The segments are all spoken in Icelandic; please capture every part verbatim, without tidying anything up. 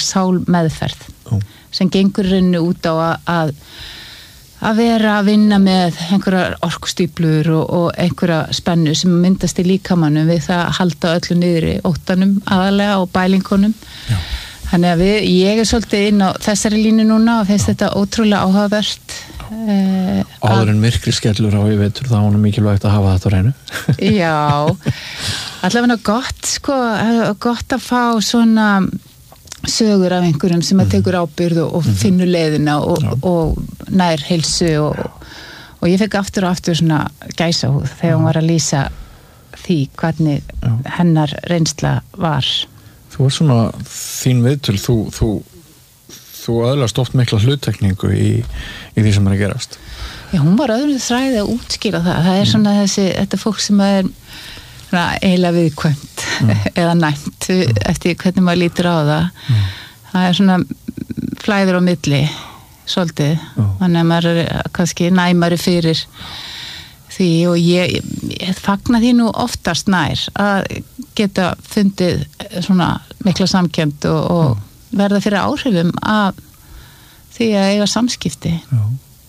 sálmeðferð Ó. sem gengur rauninu út á að, að að vera að vinna með einhverjar orkustýplur og, og einhverja spennu sem myndast í líkamanum við það að halda öllu niður í óttanum aðalega og bælingunum. Já. Þannig að við, ég er svolítið inn á þessari línu núna og finnst þetta ótrúlega áhugavert. Eh, Áður en myrkri skellur á í vetur þá er mikilvægt að hafa þetta á reynu. Já, allavega gott sko, gott að fá svona sögur af einhverjum sem að tekur ábyrgð og, og mm-hmm. finnur leiðina og, og nær heilsu og, og ég fekk aftur og aftur svona gæsahúð þegar hún var að lýsa því hvernig Já. hennar reynsla var. Þú er svona þín viðtöl, þú, þú, þú öðlast oft mikla hluttekningu í, í því sem er að gerast. Já, hún var öðrum þræði að útskýra það. Það er svona þessi, þetta fólk sem er eiginlega viðkvæmt mm. eða næmt mm. eftir hvernig maður lítur á það mm. það er svona flæður á milli svolítið, mm. þannig að maður er kannski næmari fyrir því og ég, ég fagna því nú oftast nær að geta fundið svona mikla samkennd og, og mm. verða fyrir áhrifum af því að eiga samskipti. Já.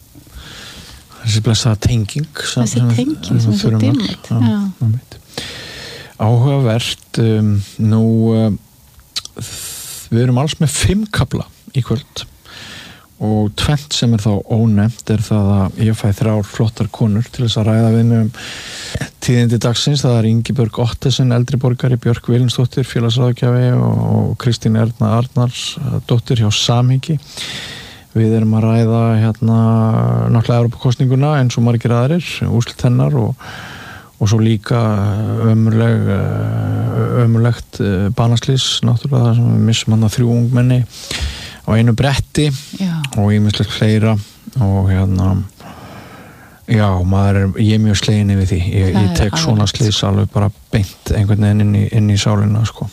Þessi blessaða tenging þessi tenging sem er svo dimmt. Já, já. Áhugavert um, nú um, við erum alls með fimm kafla í kvöld og tvennt sem er þá ónefnt er það að ég fæ þrjár flottar konur til þess að ræða við mig um tíðindi dagsins. Það er Ingibjörg Ottesen, eldri borgari, Björk Vilhelmsdóttir, félagsráðgjafi og Kristín Erna Arnars, dóttir hjá Samhengi. Við erum að ræða hérna náttúrulega Evrópukosninguna eins og margir aðrir, úrslit hennar og og svo líka ömurleg ömurlegt banaslys náttúrulega þar sem við missum hann að þrjú ungmenni á einu bretti já. Og ýmislegt fleira og hérna já, maður er, ég er mjög slegin yfir því ég, ég tek svona slys alveg bara beint einhvern veginn inn í, inn í sálina sko.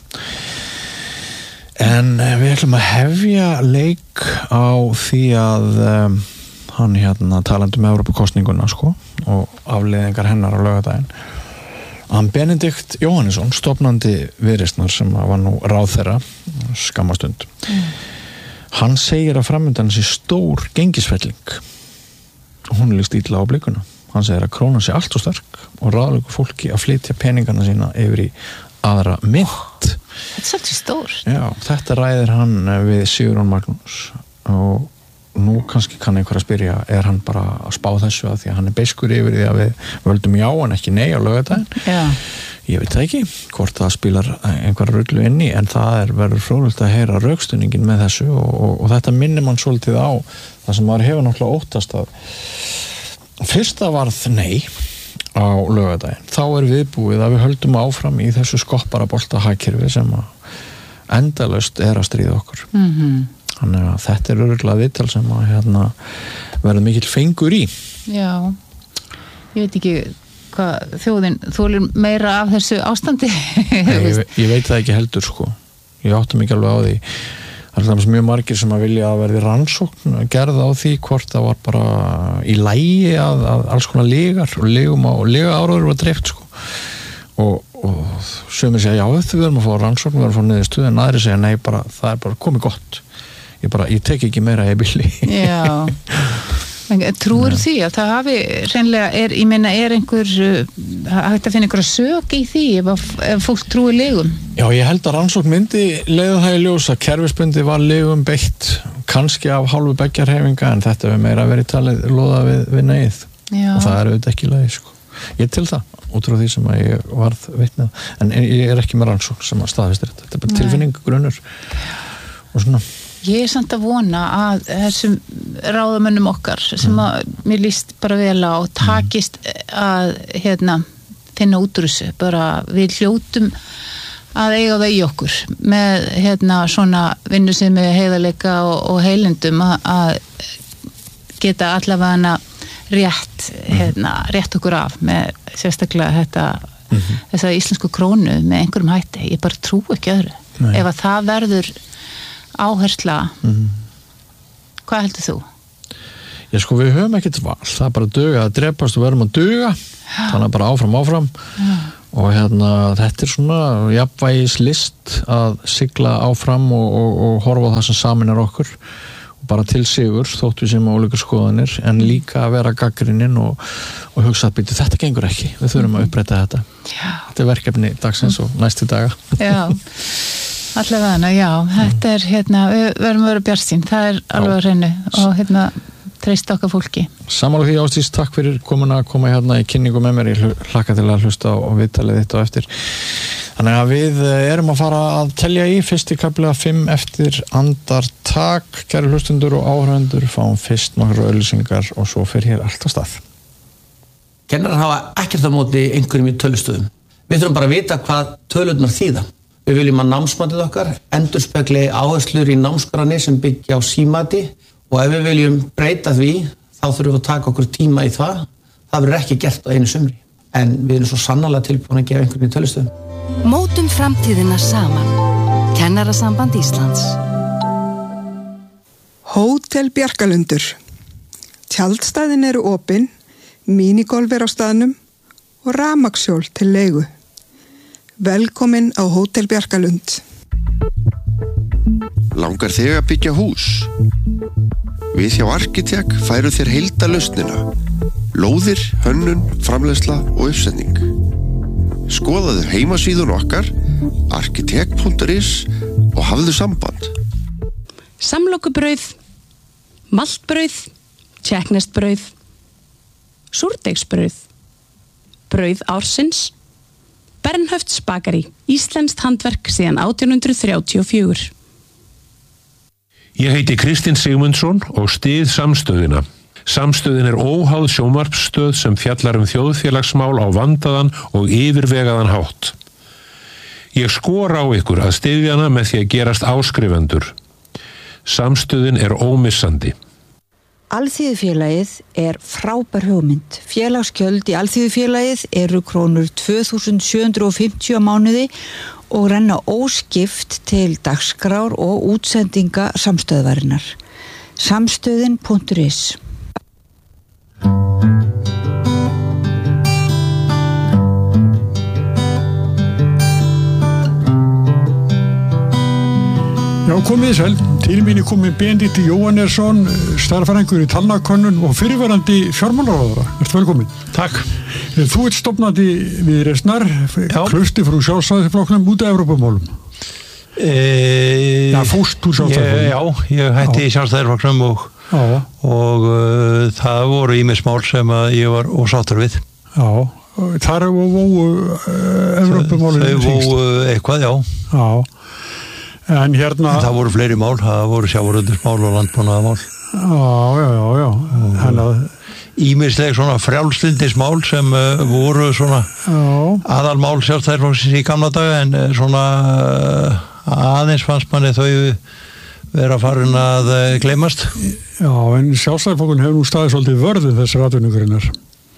En við ætlum að hefja leik á því að um, hann hérna talandi um Evrópukosninguna sko og afleiðingar hennar á laugardaginn. Hann Benedikt Jóhannesson, stofnandi Viðreisnar sem var nú ráðherra skammastund. Mm. Hann segir að framundan sé stór gengisfelling. Hún líst illa á blikuna. Hann segir að krónan sé allt og sterk og ráðlegu fólki að flytja peningana sína yfir í aðra mynt. Þetta er svolítið stór. Já, þetta ræðir hann við Sigurjón Magnús og nú kannski kann einhver að spyrja er hann bara að spá þessu að því að hann er beiskur yfir því að við völdum já en ekki nei á laugardaginn. Já. Ég veit það ekki hvort það spilar einhver rullu inn í en það er verður fróðlegt að heyra rökstuðningin með þessu og, og, og þetta minnir mann svolítið á það sem maður hefur náttúrulega óttast að fyrsta varð nei á laugardaginn þá er viðbúið að við höldum áfram í þessu skopparabolta hagkerfi sem að endalaust er að stríða okkur. Mhm. Þannig að þetta er örugglega viðtal sem að hérna, verður mikill fengur í. Já, ég veit ekki hvað þjóðin þolir meira af þessu ástandi. ég, ég veit það ekki heldur sko. Ég átti mikið alveg á því. Það er mjög margir sem að vilja að verði rannsókn gerð á því hvort það var bara í lagi að, að alls konar legar og legum á og lega áraður var dreift sko. Og, og sumir segja já, við verðum að fá rannsókn, við verðum að fá niðurstöðu en aðrir segja nei, bara, það er bara komið gott. Ég bara, ég tek ekki meira í billi. Já. Trúir því að það hafi hreinlega er, ég meina, er einhver hægt að finna einhverja sök í því ef, ef fólk trúir legum? Já, ég held að rannsókn myndi leiða það í ljós að kerfisbundi var legum beitt kannski af hálfu beggjarhefinga en þetta hefur meira verið talið loða við, við neið. Já. Og það er auðvitað ekki lagi, sko. Ég til það, út frá því sem að ég varð vitnað, en ég er ekki með rannsókn sem að staðvistir þetta. Þetta er bara tilfinning, grunnur og svona. Ég er samt að vona að þessum ráðamönnum okkar sem að mér líst bara vel á takist að hérna, finna út úr þessu, bara við hljótum að eiga það í okkur með hérna, svona vinnu sem er heiðarleika og, og heilindum að, að geta allavega rétt, hérna, rétt okkur af með sérstaklega þetta, mm-hmm. þessa íslensku krónu með einhverjum hætti. Ég bara trú ekki öðru. Nei. Ef að það verður áhersla mm. hvað heldur þú? Já sko við höfum ekkert val, það er bara að duga að drepast og verðum að duga, þannig að bara áfram áfram Já. og hérna þetta er svona jafnvægis list að sigla áfram og, og, og horfa á það sem saminar okkur og bara til sigur þótt við sem ólíkar skoðanir en líka að vera gagnrýnin og, og hugsa að byrja þetta gengur ekki, við þurfum að uppræta þetta. Já. Þetta er verkefni dagsins og næstu daga. Já, allavega hana, já, þetta er hérna, við verðum að vera bjartsýn, það er alveg að reynu og hérna treysta okkar fólki. Sammála því Ásdís, takk fyrir komuna að koma hérna í kynningu með mér, ég hlakka til að hlusta og viðtalið þitt og eftir. Þannig að við erum að fara að telja í fyrsti kafla fimm eftir andartak, kæru hlustundur og áhörvendur, fáum fyrst nokkrar auglýsingar og svo fer hér allt á stað. Kennarar hafa ekkert á móti einhverjum í tölustöðum. Við þurfum bara að vita hvað tölurnar þýða. Við viljum að námsmatið okkar endurspegli áherslur í námskránni sem byggja á símati og ef við viljum breyta því, þá þurfum við að taka okkur tíma í það. Það verður ekki gert á einu sumri. En við erum svo sannarlega tilbúin að gefa einhverjum í tölustöðum. Mótum framtíðina saman. Kennarasamband Íslands. Hótel Bjarkalundur. Tjaldstæðin eru opin, mínigolf er á staðnum og rafmagnshjól til leigu. Velkomin á Hótel Bjarkalund. Langar þig að byggja hús? Við hjá Arkitek færum þér heildarlausnina. Lóðir, hönnun, framleiðsla og uppsetning. Skoðaðu heimasíðun okkar arkitek punktur is og hafðu samband. Samlokubrauð, maltbrauð, tjekknestbrauð, súrdeigsbrauð, brauð ársins, Bernhöfts bakari, íslenskt handverk síðan átján hundruð þrjátíu og fjögur. Ég heiti Kristinn Sigmundsson og styð samstöðina. Samstöðin er óháð sjónvarpsstöð sem fjallar um þjóðfélagsmál á vandaðan og yfirvegaðan hátt. Ég skora á ykkur að styðja hana með því að gerast áskrifendur. Samstöðin er ómissandi. Alþýðufélagið er frábær hugmynd. Félagsgjöld í Alþýðufélagið eru krónur tvö þúsund sjö hundruð fimmtíu á mánuði og renna óskipt til dagskrár og útsendinga samstöðvarinnar. Samstöðin punktur is. Já, komið þið sæl. Til mín er komið Benedikt Jóhannesson, starffræðingur í talnakönnun og fyrrverandi fjármálaráðherra. Ertu velkomin. Takk. Þú ert stofnandi Viðreisnar, klausti frá Sjálfstæðisflokknum út af Evrópumálum. E... Já, fórst úr Sjálfstæðisflokknum. Já, ég hætti í Sjálfstæðisflokknum og, og uh, það voru ýmis mál sem ég var ósáttur við. Já, þar voru uh, Evrópumálum. Þau voru eitthvað, já. Já. En hérna... Það voru fleiri mál, það voru sjávarútvegsmál og landbúnaðarmál. Já, já, já, já. Þannig að... Ímisleg svona frjálslyndismál sem uh, voru svona aðalmál Sjálfstæðisflokksins í gamla daga en uh, svona uh, aðeins fannst manni þau vera farin að uh, gleymast. Já, en Sjálfstæðisflokkurinn hefur nú staðið svolítið vörðið þessar atvinnugurinnar.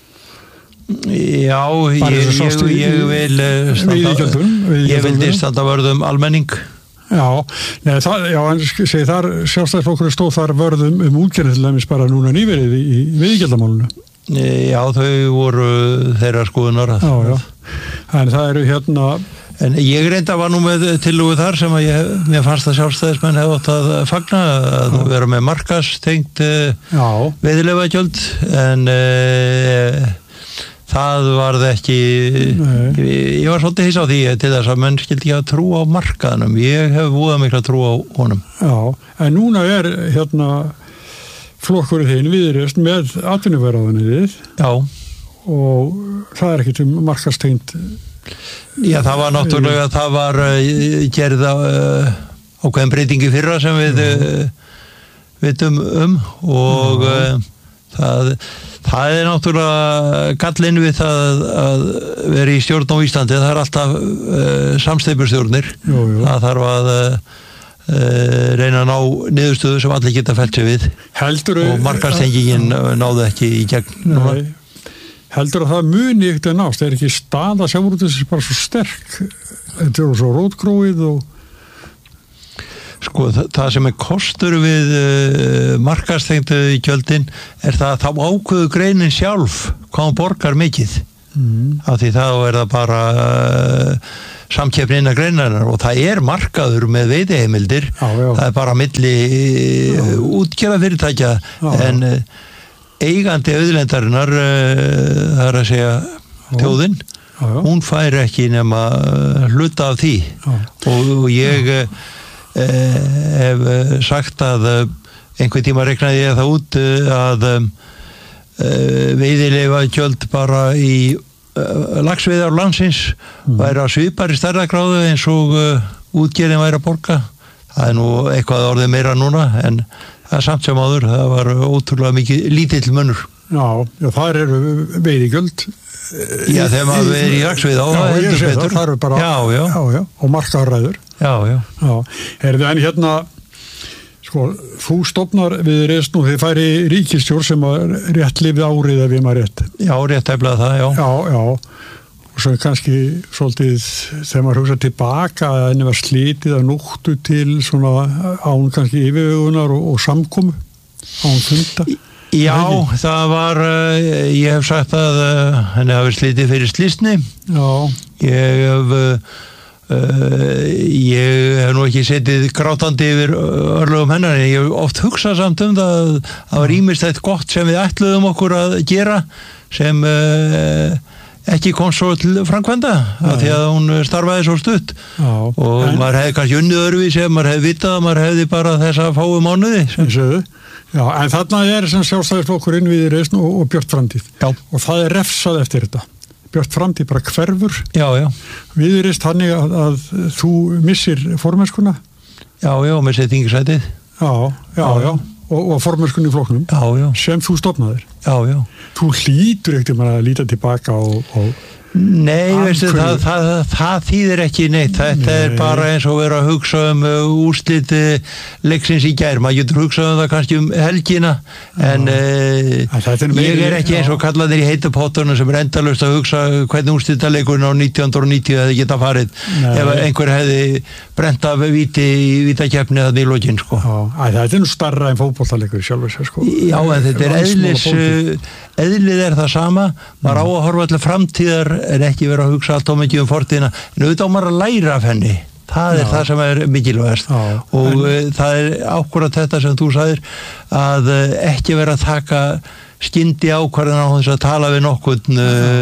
Já, ég, ég, ég vil uh, standa, ég vildi standa vörðum almenning. Já, neða, það, já, en segi þar Sjálfstæðisflokkurinn stóð þar vörðum um útgerð til dæmis bara núna nýverið í, í veiðigjaldamálinu. Já, þau voru þeirra skoðunar. Já, já, en það eru hérna... En ég reynda var nú með tillögu þar sem að ég, mér fannst að Sjálfstæðismenn hefði átt að fagna að já. Vera með markastengt uh, veiðileyfagjöld en... Uh, Það varð ekki, ég, ég var svolítið hissa á því til þess að menn skildi ekki að trú á markaðnum. Ég hef búið mikla trú á honum. Já, en núna er hérna flokkurinn þinn Viðreisn með atvinnuveráðunniðið. Já. Og það er ekki til markastengt. Já, það var náttúrulega, það var uh, gerð uh, ákveðin breytingi fyrra sem við uh, vitum um og uh, það... Það er náttúrulega gallinn við það að vera í stjórn á Íslandi, það er alltaf uh, samsteypustjórnir, það þarf að uh, reyna að ná niðurstöðu sem allir geta fælt sig við. Heldur og markastengingin uh, náði ekki í gegn. Nei. Heldur að það muni ekkert að nást, er ekki staða sjávarútvegsins bara svo sterk, þetta er svo rótgróið og... Sko, það, það sem er kostur við uh, markastengtu gjöldin er það að þá ákveðu greinin sjálf hvað hún borgar mikið. mm. af því þá er það bara uh, samkeppni innan greinarinnar og það er markaður með veiðiheimildir, já, já. Það er bara milli uh, útgerða fyrirtækja já, en uh, eigandi auðlendarinnar uh, það er að segja þjóðin, já, já. Hún fær ekki nema uh, hluta af því og, og ég uh, hef sagt að uh, einhvern tíma reknaði ég það út uh, að um, uh, veiðileyfa gjöld bara í uh, laxveiðar landsins mm. væri að svipari stærðagráðu eins og uh, útgerðin væri að borga. Það er nú eitthvað orðið meira núna en það er samt sem áður, það var ótrúlega mikið lítill munur. Já, já það eru veiðigjöld. Já, þegar maður verið í laxveiða á það heldur betur. Það eru bara, já, já. Já, já, og markaðræður. Já, já. Já, er það en hérna, sko, þú stofnar við reist nú, þið færi ríkisstjórn sem að rétt lifið árið ef ég maður rétt. Já, rétt eflað það, já. Já, já, og svo kannski svolítið, þegar maður hugsa tilbaka að henni var slítið að núttu til svona án kannski yfirvegunar og, og samkomu, án funda. Já, það var, uh, ég hef sagt að uh, henni hafi slítið fyrir slísni. Já. Ég hef, uh, ég hef nú ekki setið grátandi yfir örlögum hennar, en ég hef oft hugsað samt um það að það var ýmislegt gott sem við ætluðum okkur að gera, sem uh, ekki kom svo til framkvæmda, af því að hún starfaði svo stutt. Já. Og en, maður hefði kannski unnið öðruvísi ef maður hefði vitað að maður hefði bara þessa fáu mánuði. Sem Já, en þarna er sem sjálfstæðisflokkur inn við reisn og, og Björt framtíð. Já. Og það er refsað eftir þetta. Björt framtíð bara hverfur. Já, já. Við reist þannig að, að þú missir formennskuna. Já, já, missir þingisætið. Já, já, já. já. Og, og formennskunni í flokknum. Já, já. Sem þú stofnaðir. Já, já. Þú hlýtur ekkert um að líta tilbaka og... og Nei, veistu, það, það, það, það þýðir ekki neitt, þetta Nei. er bara eins og vera að hugsa um uh, úrslit uh, leiksins í gær, maður getur hugsað um það kannski um helgina, já. en uh, er meiri, ég er ekki eins og kallaðir í heitupottunum sem er endalaust að hugsa hvernig úrslitaleikurinn á nítján hundruð níutíu hefði geta farið, Nei. ef einhver hefði brent af viti í vítakeppni þannig í lokin, sko. Já, Æ, þetta er nú starra en fótboltaleikur sjálfur sér, sko. Já, en þetta er eðlis, eðlið er það sama, maður á að horfa allir framtíðar en ekki vera að hugsa allt á mikið um fortíðina, en auðvitað á maður að læra af henni, það er Já. það sem er mikilvægast Já. og en... það er ákvörðat þetta sem þú sagðir, að ekki vera að taka skyndi ákvarðan á þess að tala við nokkurn,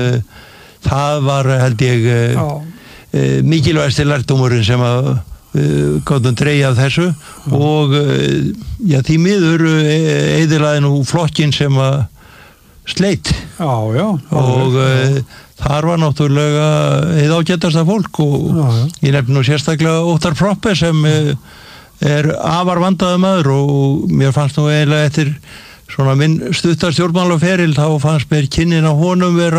það var held ég Já. mikilvægast til lærdómurinn sem að gáðum dreigja af þessu Já. og já, því miður eyðilaði nú flokkin sem að sleit Já, já, og já. Þar var náttúrulega eða ágætasta fólk og já, já. Ég nefn nú sérstaklega Óttar Proppe sem er afar vandaði maður og mér fannst nú eiginlega eftir svona minn stuttar stjórnmálaferil þá fannst mér kynnin á honum vera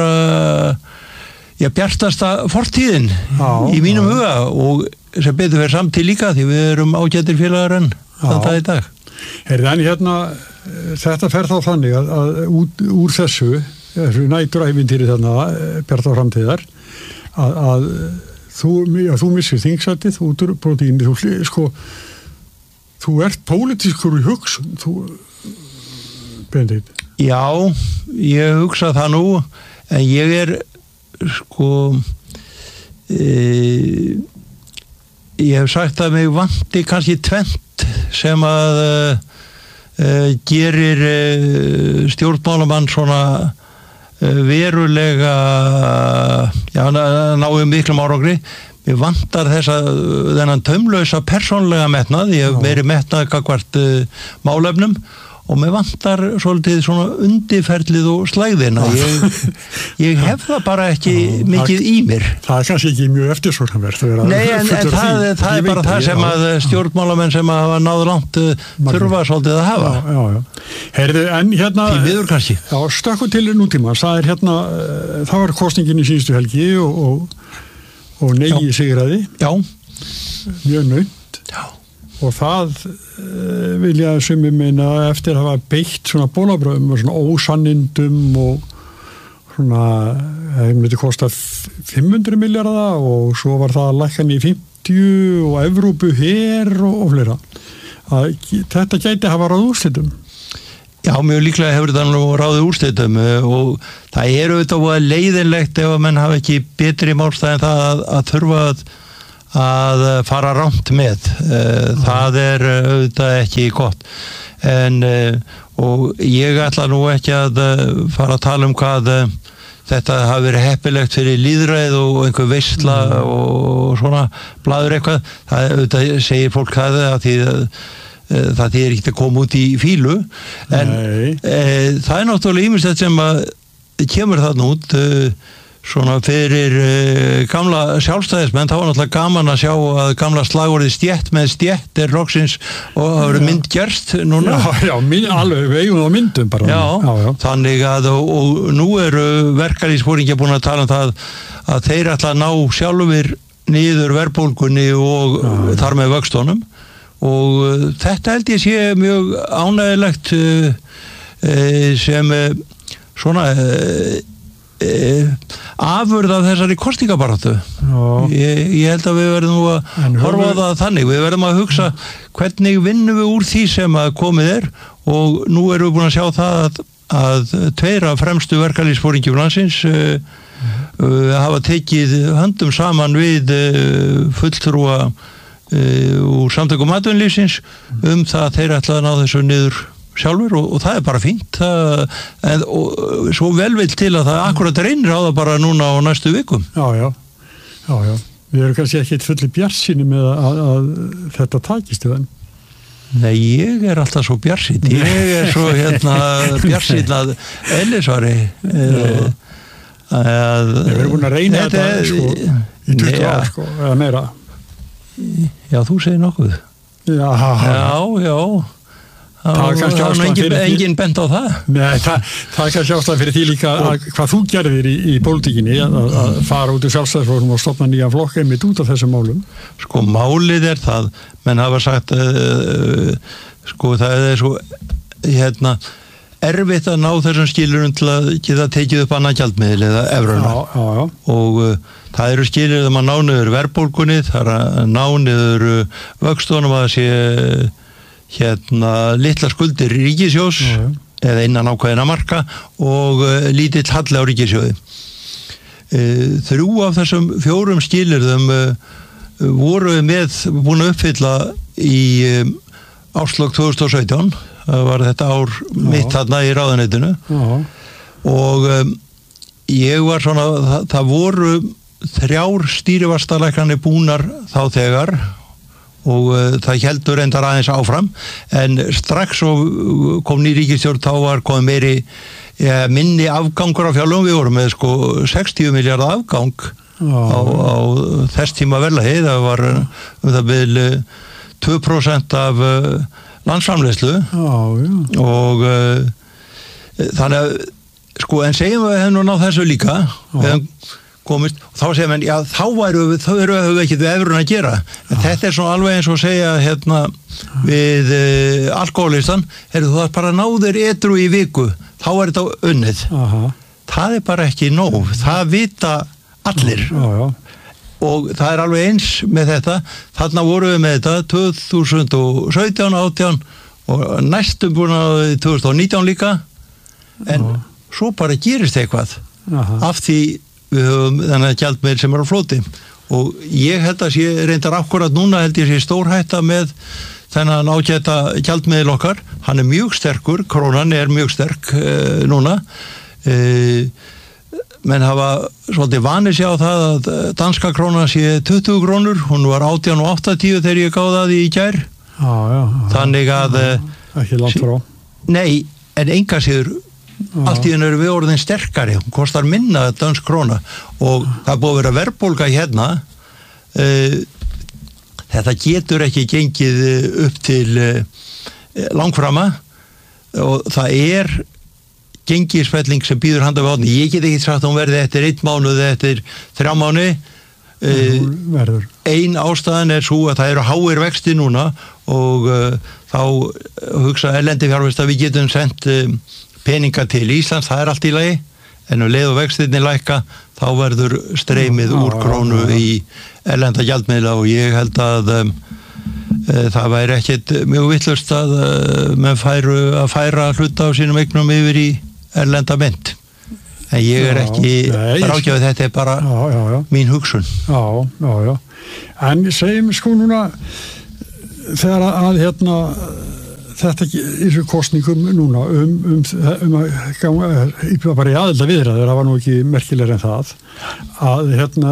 já, bjartasta fortíðin já, í mínum já. huga og sem betur fyrir samtíð líka því við erum ágættir félagar enn þetta í dag. Er það hérna þetta fer þá þannig að, að út, úr þessu þessu næturæfintýri þarna Bjarta framtíðar að, að þú, já, þú missir þingsætið út úr prótíni, þú sko þú ert pólitískur í hugsun þú Benedikt. Já, ég hugsa það nú en ég er sko e, ég hef sagt að mig vanti kannski tvennt sem að e, gerir e, stjórnmálamann svona verulega já, náum miklum árangri við vantar þessa þennan taumlausa persónlega metnað ég hef verið metnað kakvart uh, málefnum og mér vantar svolítið svona undirferlið og slæðina ég, ég hef það bara ekki já, mikið það, í mér það er kannski ekki mjög eftirsóknarvert Nei, en, en það, það er bara það sem að stjórnmálamenn sem að hafa náðu langt þurfa svolítið að hafa já, já, já. Herðu, en hérna í miður kannski já, stökkum til nútíma það er hérna, það var kosningin í síðustu helgi og, og, og negi sigraði já. mjög naumt já og það uh, vilja sumir meina eftir að hafa beitt svona bólabröðum og svona ósannindum og svona hefum þetta kostað fimm hundruð milljarða og svo var það lækkan í fimmtíu og Evrópu her og, og fleira að þetta gæti hafa ráð úrslitum Já, mjög líklega hefur þetta nú ráðið úrslitum og það er auðvitað leiðinlegt ef að menn hafa ekki betri málstæð en það að, að þurfa að, að fara rangt með. Mm. Það er auðvitað ekki gott. En og ég ætla nú ekki að fara að tala um hvað þetta hafi verið heppilegt fyrir lýðræð og einhver veisla mm. og svona blaður eitthvað. Það auðvitað segir fólk það að því að það er ekki að koma út í fílu en e, það er náttúrulega ýmislegt sem að kemur þarna út e, svona fyrir e, gamla sjálfstæðismenn, það var náttúrulega gaman að sjá að gamla slagorðið stétt með stétt er loksins og það verið mynd gerst núna. Já, já, mynd, alveg við eigum á myndum bara. Já, já, já. Þannig að og, og nú eru verkalýðsforingjar búin að tala um það að þeir ætla að ná sjálfur niður verðbólgunni og já, já. Þar með vöxtunum og uh, þetta held ég sé mjög ánægilegt uh, uh, sem uh, svona uh, uh, afurð af þessari kosningabaráttu. Ég, ég held að við verðum nú að horfa á það þannig, við verðum að hugsa hvernig vinnum við úr því sem að komið er og nú erum við búin að sjá það að, að tveir af fremstu verkalýðsforingjum landsins uh, uh, hafa tekið höndum saman við uh, fulltrúa Uh, úr samtökum atvinnulífsins um það að þeir ætla að ná þessu niður sjálfur og, og það er bara fínt það, en, og svo vel vil til að það akkurat reynir á það bara núna á næstu vikum. Já, já, já, já. Við erum kannski ekki fullir bjartsýni með að, að þetta takist þann. Nei, ég er alltaf svo bjartsýn ég er svo hérna bjartsýn að Ellisvari uh, að við erum búin að reyna þetta, þetta sko, í tuttugu ár sko, eða meira. Já, þú segir nokkuð. Já, já, já. Það er kannski ástæðan fyrir því. Engin bent á það. Nei, það, það er kannski ástæðan fyrir því líka að hvað þú gerðir í, í pólitíkinni að, að fara út úr sjálfstæðisflokkum og stofna nýja flokk einmitt út af þessum málum. Sko, málið er það, menn hafa sagt, uh, sko, það er svo, hérna, erfitt að ná þessum skilurum til að geta tekið upp annað gjaldmiðil eða evruna. Já, já, já. Og uh, það eru skilir að maður ná niður verðbólgunni, það er að ná niður vöxtunum að það sé hérna litla skuldir ríkissjóðs mm. eða innan ákveðina marka og uh, lítill halli á ríkissjóði. Uh, þrjú af þessum fjórum skilirðum uh, voru við með búin að uppfylla í um, árslok tvö þúsund og sautján, það var þetta ár Já. Mitt þarna í ráðuneytinu Já. Og um, ég var svona, það, það voru þrjár stýrivaxtalækkanir búnar þá þegar og uh, það heldur endar aðeins áfram en strax og kom ný ríkisstjórn þá var komið meiri ja, minni afgangur á fjárlögum, við vorum með sko sextíu milljarða afgang á, á þess tíma verðlagi, það var um það byrju tvö prósent af uh, landsframleiðslu og uh, þannig að sko en segjum við hefum nú náð þessu líka við hefum komist og þá segja menn, já þá væru við, þá eru við ekki við evrun að gera en þetta er svona alveg eins og segja hérna við uh, alkoholistan, heyrðu þú þarf bara að ná þér edru í viku, þá er þetta unnið. Aha. Það er bara ekki nóg, það vita allir já, já. Og það er alveg eins með þetta, þarna voru við með þetta tvö þúsund og sautján, átján og næstum búin að tvö þúsund og nítján líka en já. Svo bara gerist eitthvað Aha. Af því við höfum þennan gjaldmiðil sem er á floti og ég held að sé reyndar akkurat núna held ég sé stórhætta með þennan ágæta gjaldmiðil okkar, hann er mjög sterkur, krónan er mjög sterk uh, núna uh, menn hafa svolítið vanið sér á það að danska krónan sé tuttugu krónur, hún var átján og áttatíu þegar ég gáði það í gær já, já, já, þannig að já, ekki langt frá nei, en enga séður allt í hennu eru við orðin sterkari hún kostar minna dansk króna og það er búið að vera verðbólga hérna uh, þetta getur ekki gengið upp til uh, langframa og það er gengisfelling sem býður handa við átni ég get ekki sagt að hún verði eftir einn mánuð eftir þrjá mánuði uh, ein ástæðan er svo að það eru háir vexti núna og uh, þá hugsa erlendi fjárfest að við getum sendt uh, peninga til Íslands, það er allt í lagi en um leið og vextirnir lækka þá verður streymið úr krónu í erlenda gjaldmiðla og ég held að um, það væri ekkit mjög vitlaust að menn færu að færa hluta á sínum eignum yfir í erlenda mynd. En ég er ekki ráðgjafið, þetta er bara já, já, já. mín hugsun. Já, já, já. En segjum sko núna þegar að hérna þetta ekki í þessu kosningum núna um, um, um að ganga bara í aðelda viðræður, það var nú ekki merkilegur en það að hérna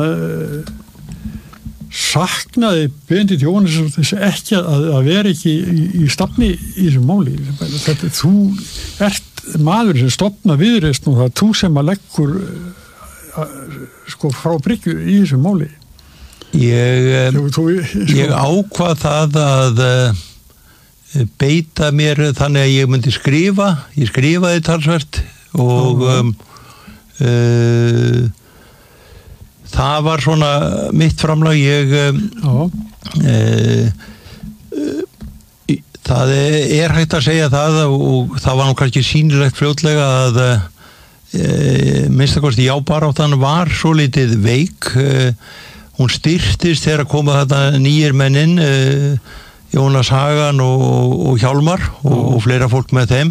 saknaði Benedikt Jóhannesson þessi ekki að, að vera ekki í, í stafni í þessum máli. Þetta, þú ert maður sem stofna viðreist og það er þú sem að leggur að, sko frá bryggju í þessum máli. Ég, þú, þú, sko, ég ákvað það að beita mér þannig að ég myndi skrifa, ég skrifaði talsvert og um, uh, það var svona mitt framlag. Ég um, uh, uh, það er hægt að segja það og það var nú kannski sýnilegt fljótlega að uh, minnstakosti jábaráttan var svo litið veik. Uh, hún styrtist þegar koma þetta nýjir mennin, uh, Jónas Hagan og, og Hjálmar og, og fleira fólk með þeim.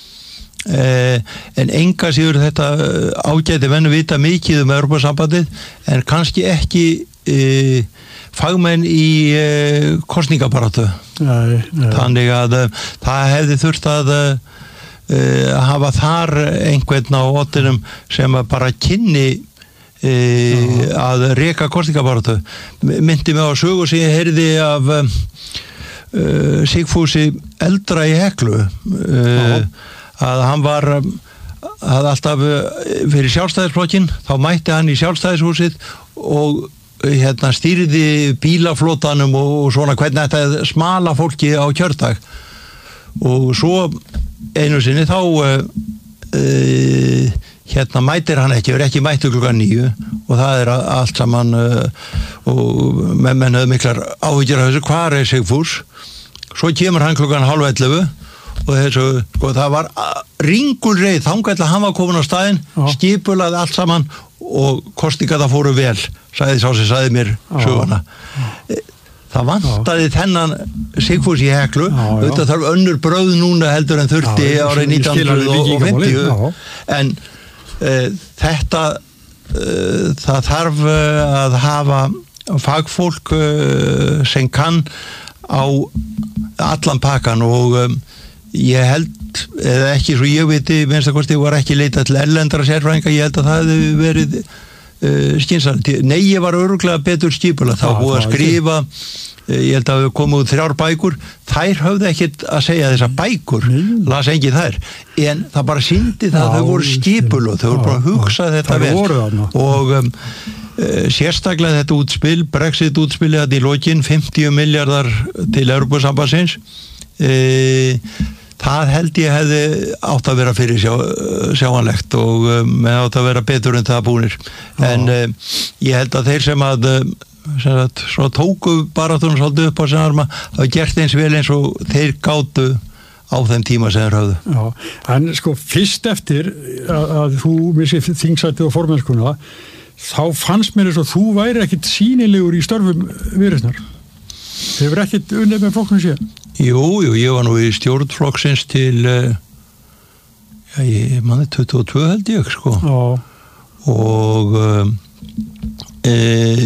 Uh, en enga síður þetta ágæti menn vita mikið um Evrópusambandið en kannski ekki uh, fagmenn í uh, kosningabaráttu. Nei, nei. Þannig að uh, það hefði þurft að uh, hafa þar einhvern á odlinum sem bara kynni uh, að reka kosningabaráttu. Myndi mig á sögu sem ég heyrði af um, uh, Sigfúsi eldra í Heklu uh, að hann var að alltaf fyrir sjálfstæðisflokkinn, þá mætti hann í sjálfstæðishúsið og hérna stýrði bílaflotanum og svona hvernig þetta smala fólki á kjördag og svo einu sinni þá uh, uh, hérna mætir hann ekki, er ekki mættu klukkan níu og það er allt saman uh, og menn menn höfðu miklar áhyggjur af þessu, hvar er Sigfús? Svo kemur hann klukkan hálf ellefu og þessu, sko, það var ringulreið þangað til hann var komin á staðinn, skipulaði allt saman og kosningar það fóru vel, sagði sá sem sagði mér söguna. Það vantaði þennan Sigfús í Heklu, auðvitað þarf önnur bröð núna heldur en þurfti árið nítján hundruð fimmtíu, en uh, þetta uh, það þarf uh, að hafa fagfólk uh, sem kann á allan pakkan og um, ég held, eða ekki svo ég viti, minnst að kosti var ekki leitað til erlendra sérfræðinga, ég held að það hefði verið uh, skynsamt. Nei, ég var örugglega betur skipulað, þá búið að skrifa, uh, ég held að við komum út þrjár bækur, þær höfðu ekkit að segja þessar bækur, mm. las engi þær, en það bara sýndi það að þau voru skipuluð, þau voru bara að hugsa þetta vel og um, uh, sérstaklega þetta útspil, Brexit útspilið þetta í lokin, fimmtíu milljarðar til Evrópusambandsins, uh, það held ég hefði átt að vera fyrir sjá, sjáanlegt og um, átt að vera betur en það búnir. Já. En um, ég held að þeir sem að um, sem að svo tóku baráttunum svolítið upp á sem arma hafa gert eins vel eins og þeir gátu á þeim tíma sem þeir höfðu. Já, en sko fyrst eftir að, að þú missið þingsætið og formennskuna, þá fannst mér eins og þú væri ekkit sýnilegur í störfum Viðreisnar. Þeir verið ekkit unnið með flokknum sér. Jú, jú, ég var nú í stjórnflokksins til uh, já, ég manni tuttugu og tvö held ég, sko. Já. Og um, e,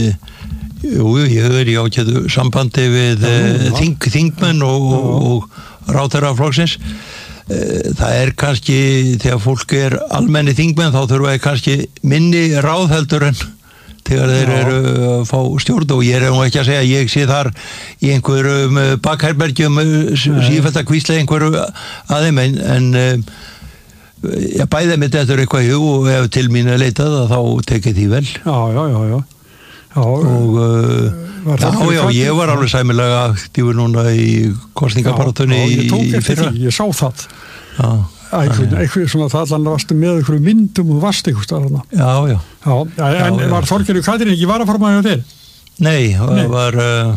jú, ég er í ágætu sambandi við uh, þing, þingmenn og, og, og ráðherraflokksins. Uh, það er kannski, þegar fólk er almenni þingmenn, þá þurfa ég kannski minni ráðheldur en þegar þeir eru að fá stjórn og ég er nú ekki að segja, ég sé þar í einhverjum bakherbergjum sífælt að kvísla einhverju að þeim en, en ég bæði mitt eftir eitthvað í hug og ef til mín er leitað þá tekið því vel. Já, já, já, já. já og uh, já, já, ég var alveg sæmilega aktífur núna í kostningabaráttunni í fyrra. Já, ég tók eftir því, ég sá það. Já. Einhvern, einhvern svona það allan varstu með einhverju myndum og varstu einhver starf já, já. Já, en já, var Þorgerður Katrín ekki varaformaður hjá þér? Nei, það var uh,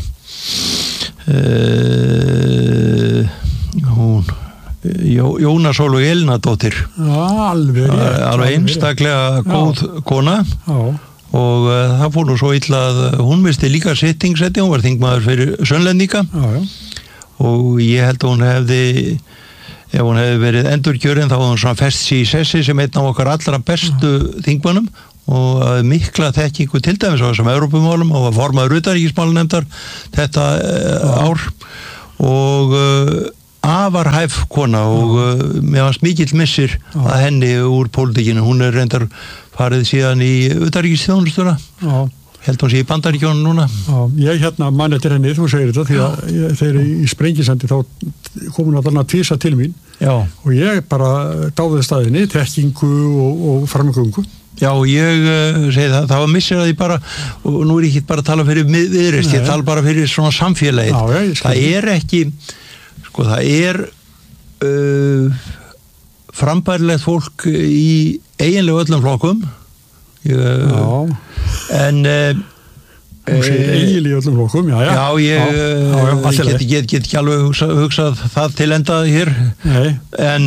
uh, hún Jó, Jóna Sólveig Elnadóttir alveg, alveg einstaklega góð já. Kona já. Og uh, það fór nú svo illa að hún misti líka sitt þingsetti, hún var þingmaður fyrir Sunnlendinga já, já. og ég held að hún hefði ef hún hefði verið endurkjörin þá var hún svona fest sig í sessi sem einn af okkar allra bestu þingmönnum og mikla þekkingu til dæmis á þessum Evrópumálum og var formaður utanríkismálanefndar þetta uh, ár og uh, afar hæf kona og uh, mér fannst mikill missir að henni úr pólitíkinu, hún er reyndar farið síðan í utanríkisþjónustuna held hún sé í Bandaríkjónum núna Já, ég hérna mann eftir henni, þú segir þetta því að ég, þegar í sprengisandi þá kom hún að þarna tvísa til mín Já. Og ég bara dáði staðinni þekkingu og, og framgöngu Já, ég uh, segi það, það var missir að því bara og nú er ég ekki bara að tala fyrir viðreist, ég tala bara fyrir svona samfélagið Já, ég, það er ekki sko það er uh, frambærilegt fólk í eiginlega öllum flokkum Já en uh, Þú segir eiginlega öllum flokkum, já, já Já, ég já, já, já, get, get, get, get ekki alveg hugsað, hugsað það til enda hér Nei. en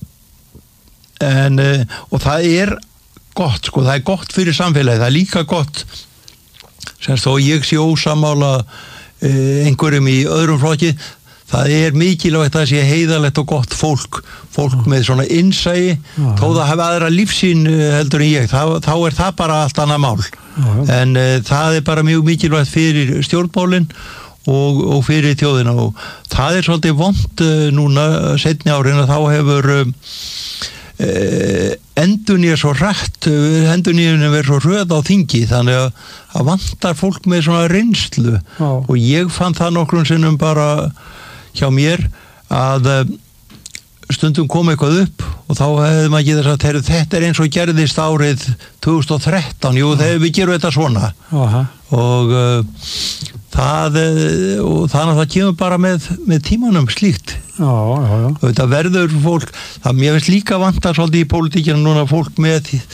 en og það er gott, sko, það er gott fyrir samfélagið, það er líka gott semst þó ég sé ósamála uh, einhverjum í öðrum flokki það er mikilvægt að það sé heiðalegt og gott fólk fólk ah. með svona innsæi ah. þó það hafa aðra lífsýn heldur en ég, þá, þá er það bara allt annað mál ah. en uh, það er bara mjög mikilvægt fyrir stjórnmálin og, og fyrir þjóðina og það er svolítið vont uh, núna seinni árin að þá hefur uh, Uh, endurnýja svo rætt uh, endurnýjunni verið svo röð á þingi þannig að, að vantar fólk með svona reynslu Já. Og ég fann það nokkrum sinnum bara hjá mér að uh, stundum kom eitthvað upp og þá hefði maður ekki þess að þeir, þetta er eins og gerðist árið tvö þúsund og þrettán jú þegar við gerum þetta svona Aha. og uh, það og þannig að það kemur bara með, með tímanum slíkt Já, já, já. Þetta verður fólk, það mér finnst líka vantar svolítið í pólitíkinu núna fólk með e,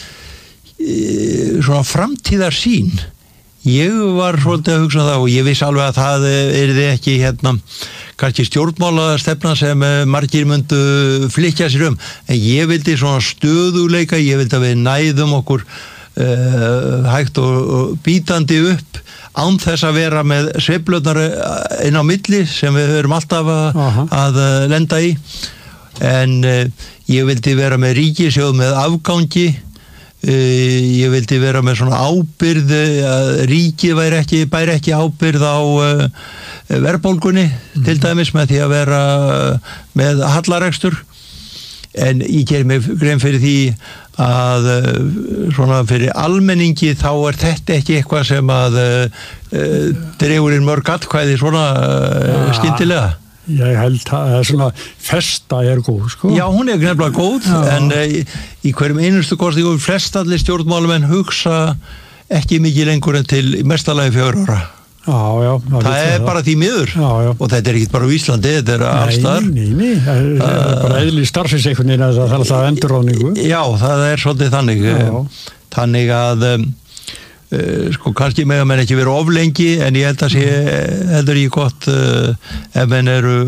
svona framtíðar sín. Ég var svolítið að hugsa það og ég viss alveg að það er þið ekki hérna, kannski stjórnmála stefna sem margir myndu flikja sér um, en ég vildi svona stöðuleika, ég vildi að við næðum okkur uh, hægt og, og bítandi upp án þess að vera með sveiflurnar inn á milli sem við erum alltaf að, að lenda í en uh, ég vildi vera með ríkissjóð með afgangi uh, ég vildi vera með svona ábyrð að ríkið væri ekki, bæri ekki ábyrð á uh, verðbólgunni mm. til dæmis með því að vera með hallarekstur en ég ger mig grein fyrir því að svona fyrir almenningi þá er þetta ekki eitthvað sem að uh, dregur inn mörg atkvæði svona uh, skyndilega. Ég held að svona festa er góð, sko. Já, hún er nefnilega góð, Já. en uh, í hverjum einustu kosningu flest allir stjórnmálumenn hugsa ekki mikið lengur en til mestalagi fjögur ára. Já, já. Það, það er bara því miður já, já. og þetta er ekki bara á Íslandi, þetta er allstar. Nei, nei, nei, það er uh, bara eðli starfsins einhvern veginn að það er alltaf endurráðningu. Já, það er svolítið þannig. Já. Þannig að um, uh, sko kannski með að menn ekki vera oflengi en ég held að sé heldur ekki gott uh, ef menn eru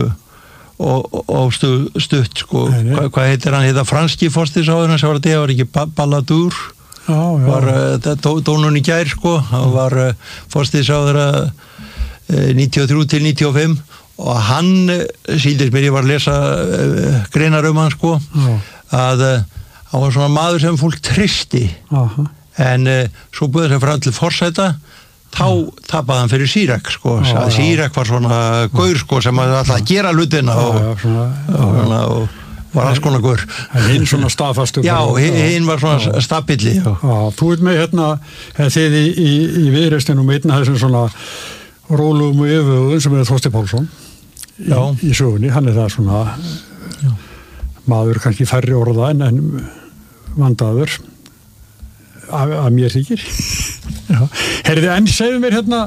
of stu, stutt sko. Hva, hvað heitir hann? Heita franski forsætisráðherra sem var þetta, var ekki Balladur? Já, já. Var uh, dónun í gær sko, hann var uh, forsætisráðherra uh, níutíu og þrjú til níutíu og fimm og hann uh, síldist mér, ég var að lesa uh, greinar um hann sko já. Að uh, hann var svona maður sem fólk tristi Aha. en uh, svo búið þess að fara til forsæta þá tapaði hann fyrir Sýrak sko, já, Sýrak var svona gaur sko sem að alltaf að gera hlutina og, já, já, svona, og, svona, og var alls konar gaur. Hinn svona staðfastur. Já, hinn var svona stabilli. Já. Já, þú ert með hérna, þið í, í, í viðreistinum einn af þessum svona rólum og yfirvöðum sem er Þorsteinn Pálsson í, í sögunni, hann er það svona já. Maður kannski færri orða en, en vandaður að, að mér þykir. Herði, en segðu mér hérna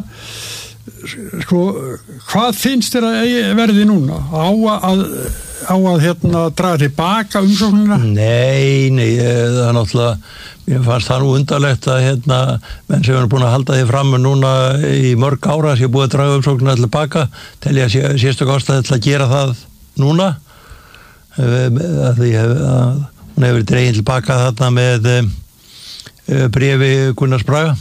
sko, hvað finnst þér að verði núna á að á að hérna draga tilbaka umsóknina? Nei, nei, það er náttúrulega, mér fannst það nú undarlegt að hérna, menn sem er búin að halda því fram núna í mörg ára sem er búið að draga umsóknina tilbaka, tel ég að sé, sérstök ástæði til að gera það núna, að því að hún hefur dregin tilbaka þarna með bréfi Gunnars Braga.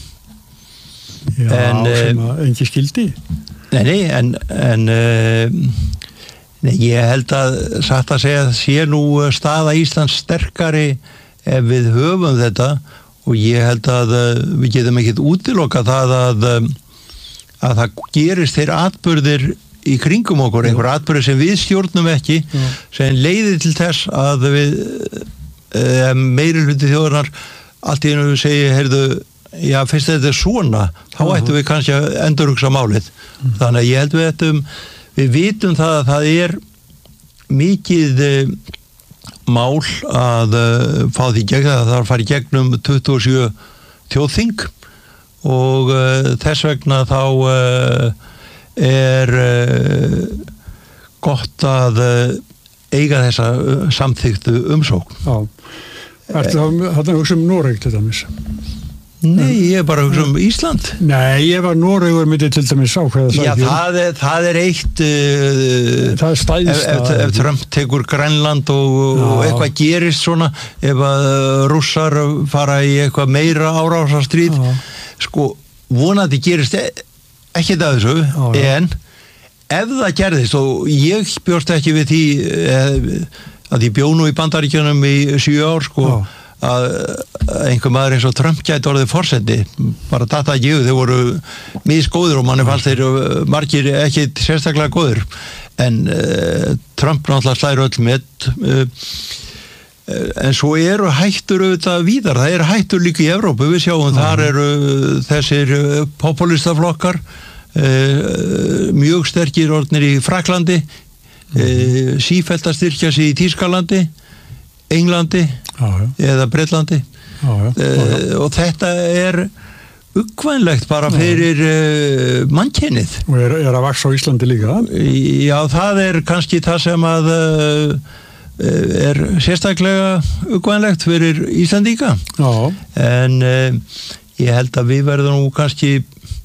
Já, en, sem að engi skildi. Nei, nei, en, en Nei, ég held að satt að segja sé nú staða Íslands sterkari ef við höfum þetta og ég held að við getum ekkert útilokað það að, að það gerist þeir atburðir í kringum okkur, einhver atburðir sem við stjórnum ekki, Já. sem leiðir til þess að við e, meiri hluti þjóðurnar allt í einu segja, heyrðu, já, fyrst þetta er svona, þá uh-huh. ættum við kannski að endurhugsa málið. Uh-huh. Þannig að ég held við ættum, við vitum það að það er mikið uh, mál að uh, fá því gegn það, það er að fara í gegnum tuttugu og sjö þjóðþing og uh, þess vegna þá uh, er uh, gott að uh, eiga þessa uh, samþyktu umsókn. Já. Ertu það að hugsa um Noreg til dæmis? Nei, ég er bara að hugsa um Ísland. Nei, ég var Noregur myndi til dæmis ákveða það. Já, það er, það er eitt uh, það er stæðist ef, ef, ef Trump tekur Grænland og, og eitthvað gerist svona, ef að Rússar fara í eitthvað meira árásarstríð, sko, vonandi gerist ekki það þessu, já, en ef það gerðist, og ég bjóst ekki við því að ég bjó nú í Bandaríkjunum í sjö ár, sko, já. að einhver maður eins og Trump gæti orðið forseti, bara data ekki þeir voru misgóður og manni fannst þeir margir ekki sérstaklega góður en uh, Trump náttúrulega slæri öll með uh, en svo eru hættur auðvitað víðar, það eru hættur líka í Evrópu, við sjáum mm. þar eru þessir populistaflokkar uh, mjög sterkir orðnir í Fraklandi mm. uh, sífellt að styrkja sig í Þýskalandi, Englandi já, já. eða Bretlandi já, já, já. Uh, og þetta er uggvænlegt bara fyrir uh, mannkynið. Og er, er að vaksa á Íslandi líka? Já, það er kannski það sem að uh, er sérstaklega uggvænlegt fyrir Íslandíka. Já. En uh, ég held að við verðum nú kannski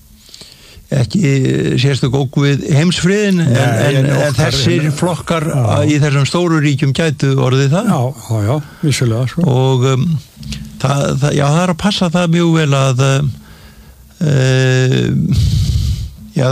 ekki sérstu gók við heimsfriðin Nei, en, en, en þessir flokkar já. í þessum stóru ríkjum gætu orðið það já, já, já, vissulega sko. og um, það, það, já, það er að passa það mjög vel að uh, já,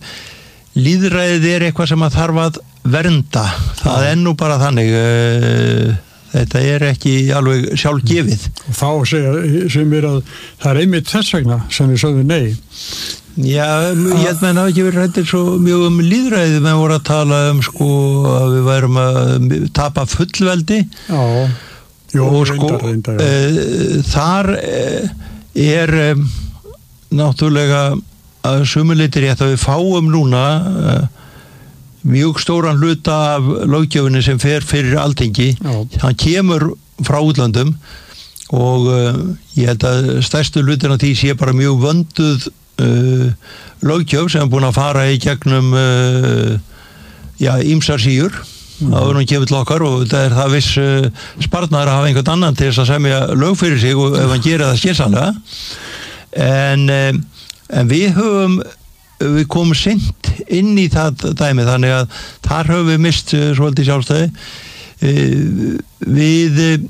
lýðræðið er eitthvað sem að þarf að vernda, það já. er nú bara þannig uh, þetta er ekki alveg sjálfgefið og þá segja sem er að það er einmitt þess vegna sem við sögum nei. Já, ég held með það ekki verið rættir svo mjög um lýðræðið, með voru að tala um sko að við værum að tapa fullveldi Já, Jó, og sko reyndar, reyndar, e, þar er e, náttúrulega að sumuleitir ég að við fáum núna e, mjög stóran hluta af löggjöfunni sem fer fyrir Alþingi, hann kemur frá útlandum og e, ég held að stærstu hlutin af því sé bara mjög vönduð Uh, löggjöf sem er búin að fara í gegnum uh, já, ýmsar síur mm. það verður hann kemur til okkar og það er það viss uh, spartnaður að hafa einhvern annan til þess að semja lög fyrir sig og ef hann gerir það skilsanlega en, uh, en við höfum við komum sint inn í það dæmi þannig að þar höfum við mist uh, svolítið sjálfstæði uh, við uh,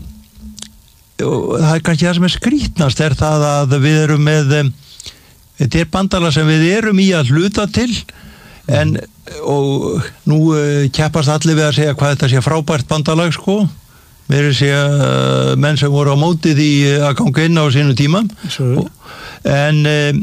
og það er kannski það sem er skrítnast er það að við erum með um, þetta er bandalag sem við erum í að hluta til en og nú uh, keppast allir við að segja hvað þetta sé frábært bandalag sko mér er að segja uh, menn sem voru á mótið í að ganga inn á sínu tíma og, en uh,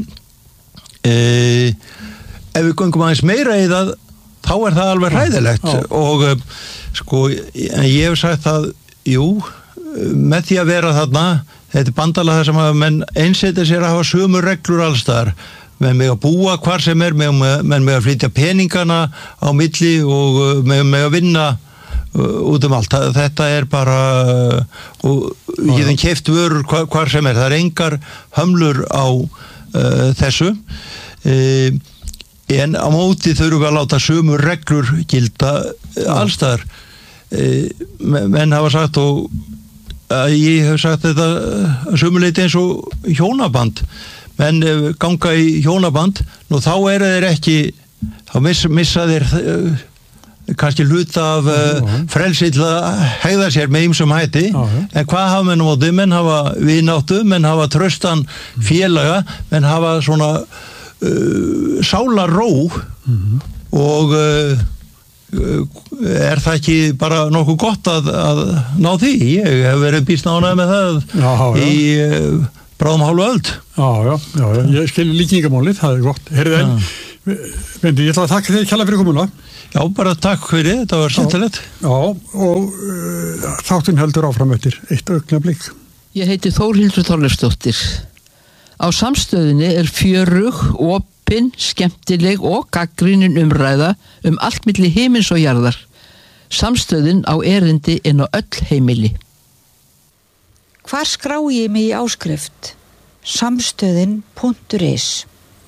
uh, ef við gangum aðeins meira í það þá er það alveg hræðilegt já, já. og uh, sko ég hef sagt að jú með því að vera þarna þetta er bandalag þar sem að menn einsetja sér að hafa sömu reglur allstaðar menn með að búa hvar sem er menn með að flytja peningana á milli og menn með að vinna uh, út um allt þetta er bara uh, og við getum keypt vörur hvar, hvar sem er það er engar hömlur á uh, þessu uh, en á móti þurfum við að láta sömu reglur gilda uh, allstaðar uh, menn hafa sagt og ég hef sagt þetta sumuleiti eins og hjónaband menn ganga í hjónaband nú þá eru þeir ekki þá missa, missa þeir uh, kannski hluta af uh, frelsi til að hegða sér með ýmsum hætti uh-huh. en hvað hafa menn á móti? Menn hafa vináttu, menn hafa tröstan félaga, menn hafa svona uh, sálarró uh-huh. og uh, er það ekki bara nokkuð gott að, að ná því? Ég hef verið býst ánægð með það já, já. í bráðum hálfu öld. Já, já, já, ég skil líkingamálið, það er gott. Herðu en, Vendi, ég ætla að þakka þér kærlega fyrir komuna. Já, bara takk fyrir, þetta var skemmtilegt. Já, og uh, þáttinn heldur áfram eftir eitt augnablik. Ég heiti Þórhildur Þorleifsdóttir. Á Samstöðinni er fjörug, opin, skemmtileg og gagnrýnin umræða um allt milli himins og jarðar. Samstöðin á erindi inn á öll heimili. Hvar skrá ég mig í áskrift? Samstöðin punktur is.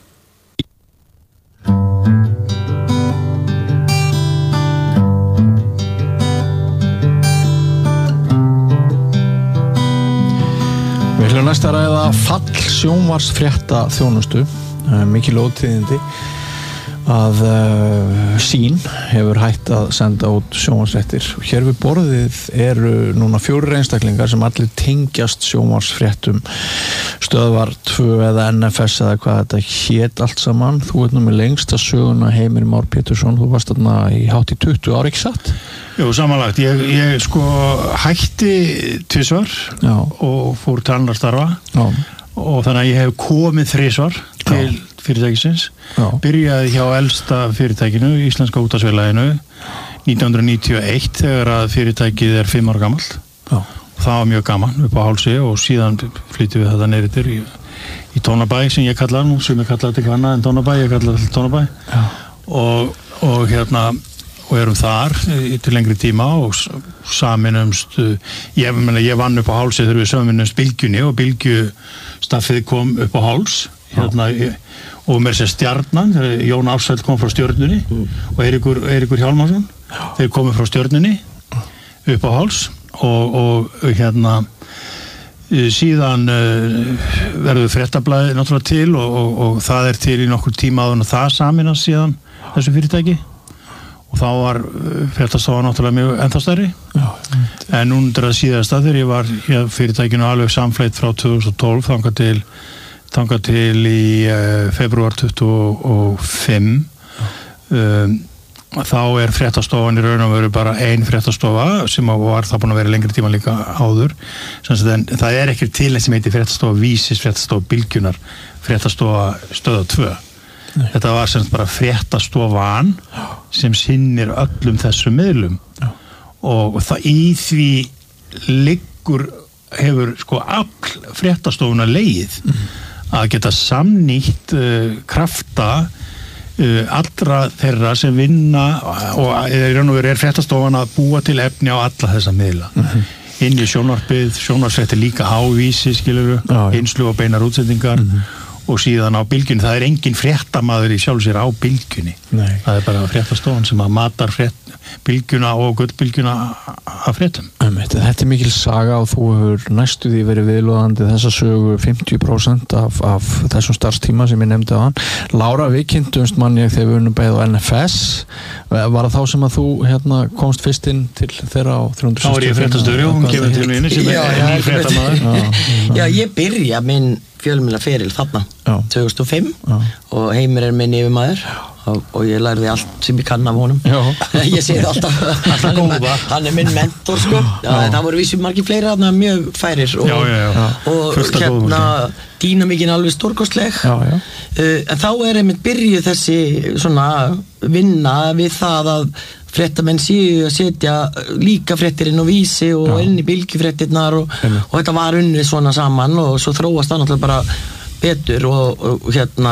Við ætlum næst að ræða fall sjónvarpsfrétta þjónustu, mikil ótíðindi að uh, Sín hefur hætt að senda út sjónvarpsfréttir. Hér við borðið eru núna fjórir einstaklingar sem allir tengjast sjónvarpsfréttum, Stöðvar tvö eða N F S eða hvað þetta hét allt saman. Þú ert nú með lengsta söguna, Heimir Már Pétursson, þú varst þarna í hátt í tuttugu ári, ekki satt? Jú, samanlagt. Ég, ég sko hætti tvisvar Já. Og fór til annar starfa Já. Og þannig að ég hef komið þrisvar til Já. Fyrirtækisins. Já. Byrjaði hjá elsta fyrirtækinu, Íslenska útvarpsfélaginu, nítján hundruð níutíu og eitt þegar að fyrirtækið er fimm ára gamalt. Já. Og það var mjög gaman upp á Hálsi og síðan flyttum við þetta neyrir til í, í Tónabæ sem ég kallaði nú, sem ég kallaði þetta ekki annað en Tónabæ, ég kallaði þetta Tónabæ. Já. Og, og hérna og erum þar til lengri tíma og saminumst ég, mena, ég vann upp á Hálsi þegar við saminumst Bylgjunni og Bylgjustaffið kom upp á Háls hérna, og með sér Stjarnan, Jón Ársæll kom frá Stjörnunni mm. og Eiríkur, Eiríkur Hjálmarsson þeir komu frá Stjörnunni upp á Háls og, og hérna síðan uh, verður fréttablaðið náttúrulega til og, og, og það er til í nokkur tíma áður en það saminast síðan þessu fyrirtæki og þá var fréttastofa náttúrulega mjög ennþá stærri Já, en undir að síðasta þegar ég var hjá fyrirtækinu alveg samfleytt frá tvö þúsund og tólf þangað til þangað til í uh, febrúar tuttugu og fimm um, þá er fréttastofan í raun og veru bara ein fréttastofa sem var það búin að vera lengri tíma líka áður en það er ekki til sem heitir fréttastofa Vísis, fréttastofa Bylgjunar fréttastofa Stöðvar tvö Nei. Þetta var sem bara fréttastofan sem sinnir öllum þessum miðlum Já. Og það í því liggur hefur sko all fréttastofuna leið mm. að geta samnýtt uh, krafta uh, allra þeirra sem vinna og er, er fréttastofan að búa til efni á alla þessa miðla mm-hmm. inn í sjónvarpið, sjónvarpsfréttir líka á Vísi skiluru, einslu og beinar útsendingar mm-hmm. og síðan á Bylgjunni, það er engin fréttamaður í sjálf sér á Bylgjunni Nei. Það er bara fréttastofan sem að matar frétt, Bylgjuna og gullbylgjuna af fréttum. Þetta er mikil saga og þú hefur næstu því verið viðlóðandi þessa sögu fimmtíu prósent af, af þessum starfstíma sem ég nefndi á hann. Lára, við kynntumst mann ég þegar við unnum beið á N F S. Var það þá sem að þú hérna, komst fyrst inn til þeirra á þrjú hundruð sextíu og fimm? Þá er ég fréttastöður, hún kemur til minni sem er nýr fréttamaður. Já, ég byrja minn fjölmiðla feril þarna Já. tvö þúsund og fimm Já. Og Heimir er minn yfirmaður og, og ég lærði allt sem ég kann af honum ég sé það alltaf hann, er, hann er minn mentor sko Já, það voru vissum margir fleiri þarna mjög færir og, já, já, já. og hérna dýnamíkin alveg stórkostleg uh, en þá er einmitt byrjuð þessi svona vinna við það að fréttamenn séu að setja líka fréttir inn á Vísi og Já. Inn í Bylgjufréttirnar og, og þetta var unnið svona saman og svo þróast það náttúrulega bara betur og, og hérna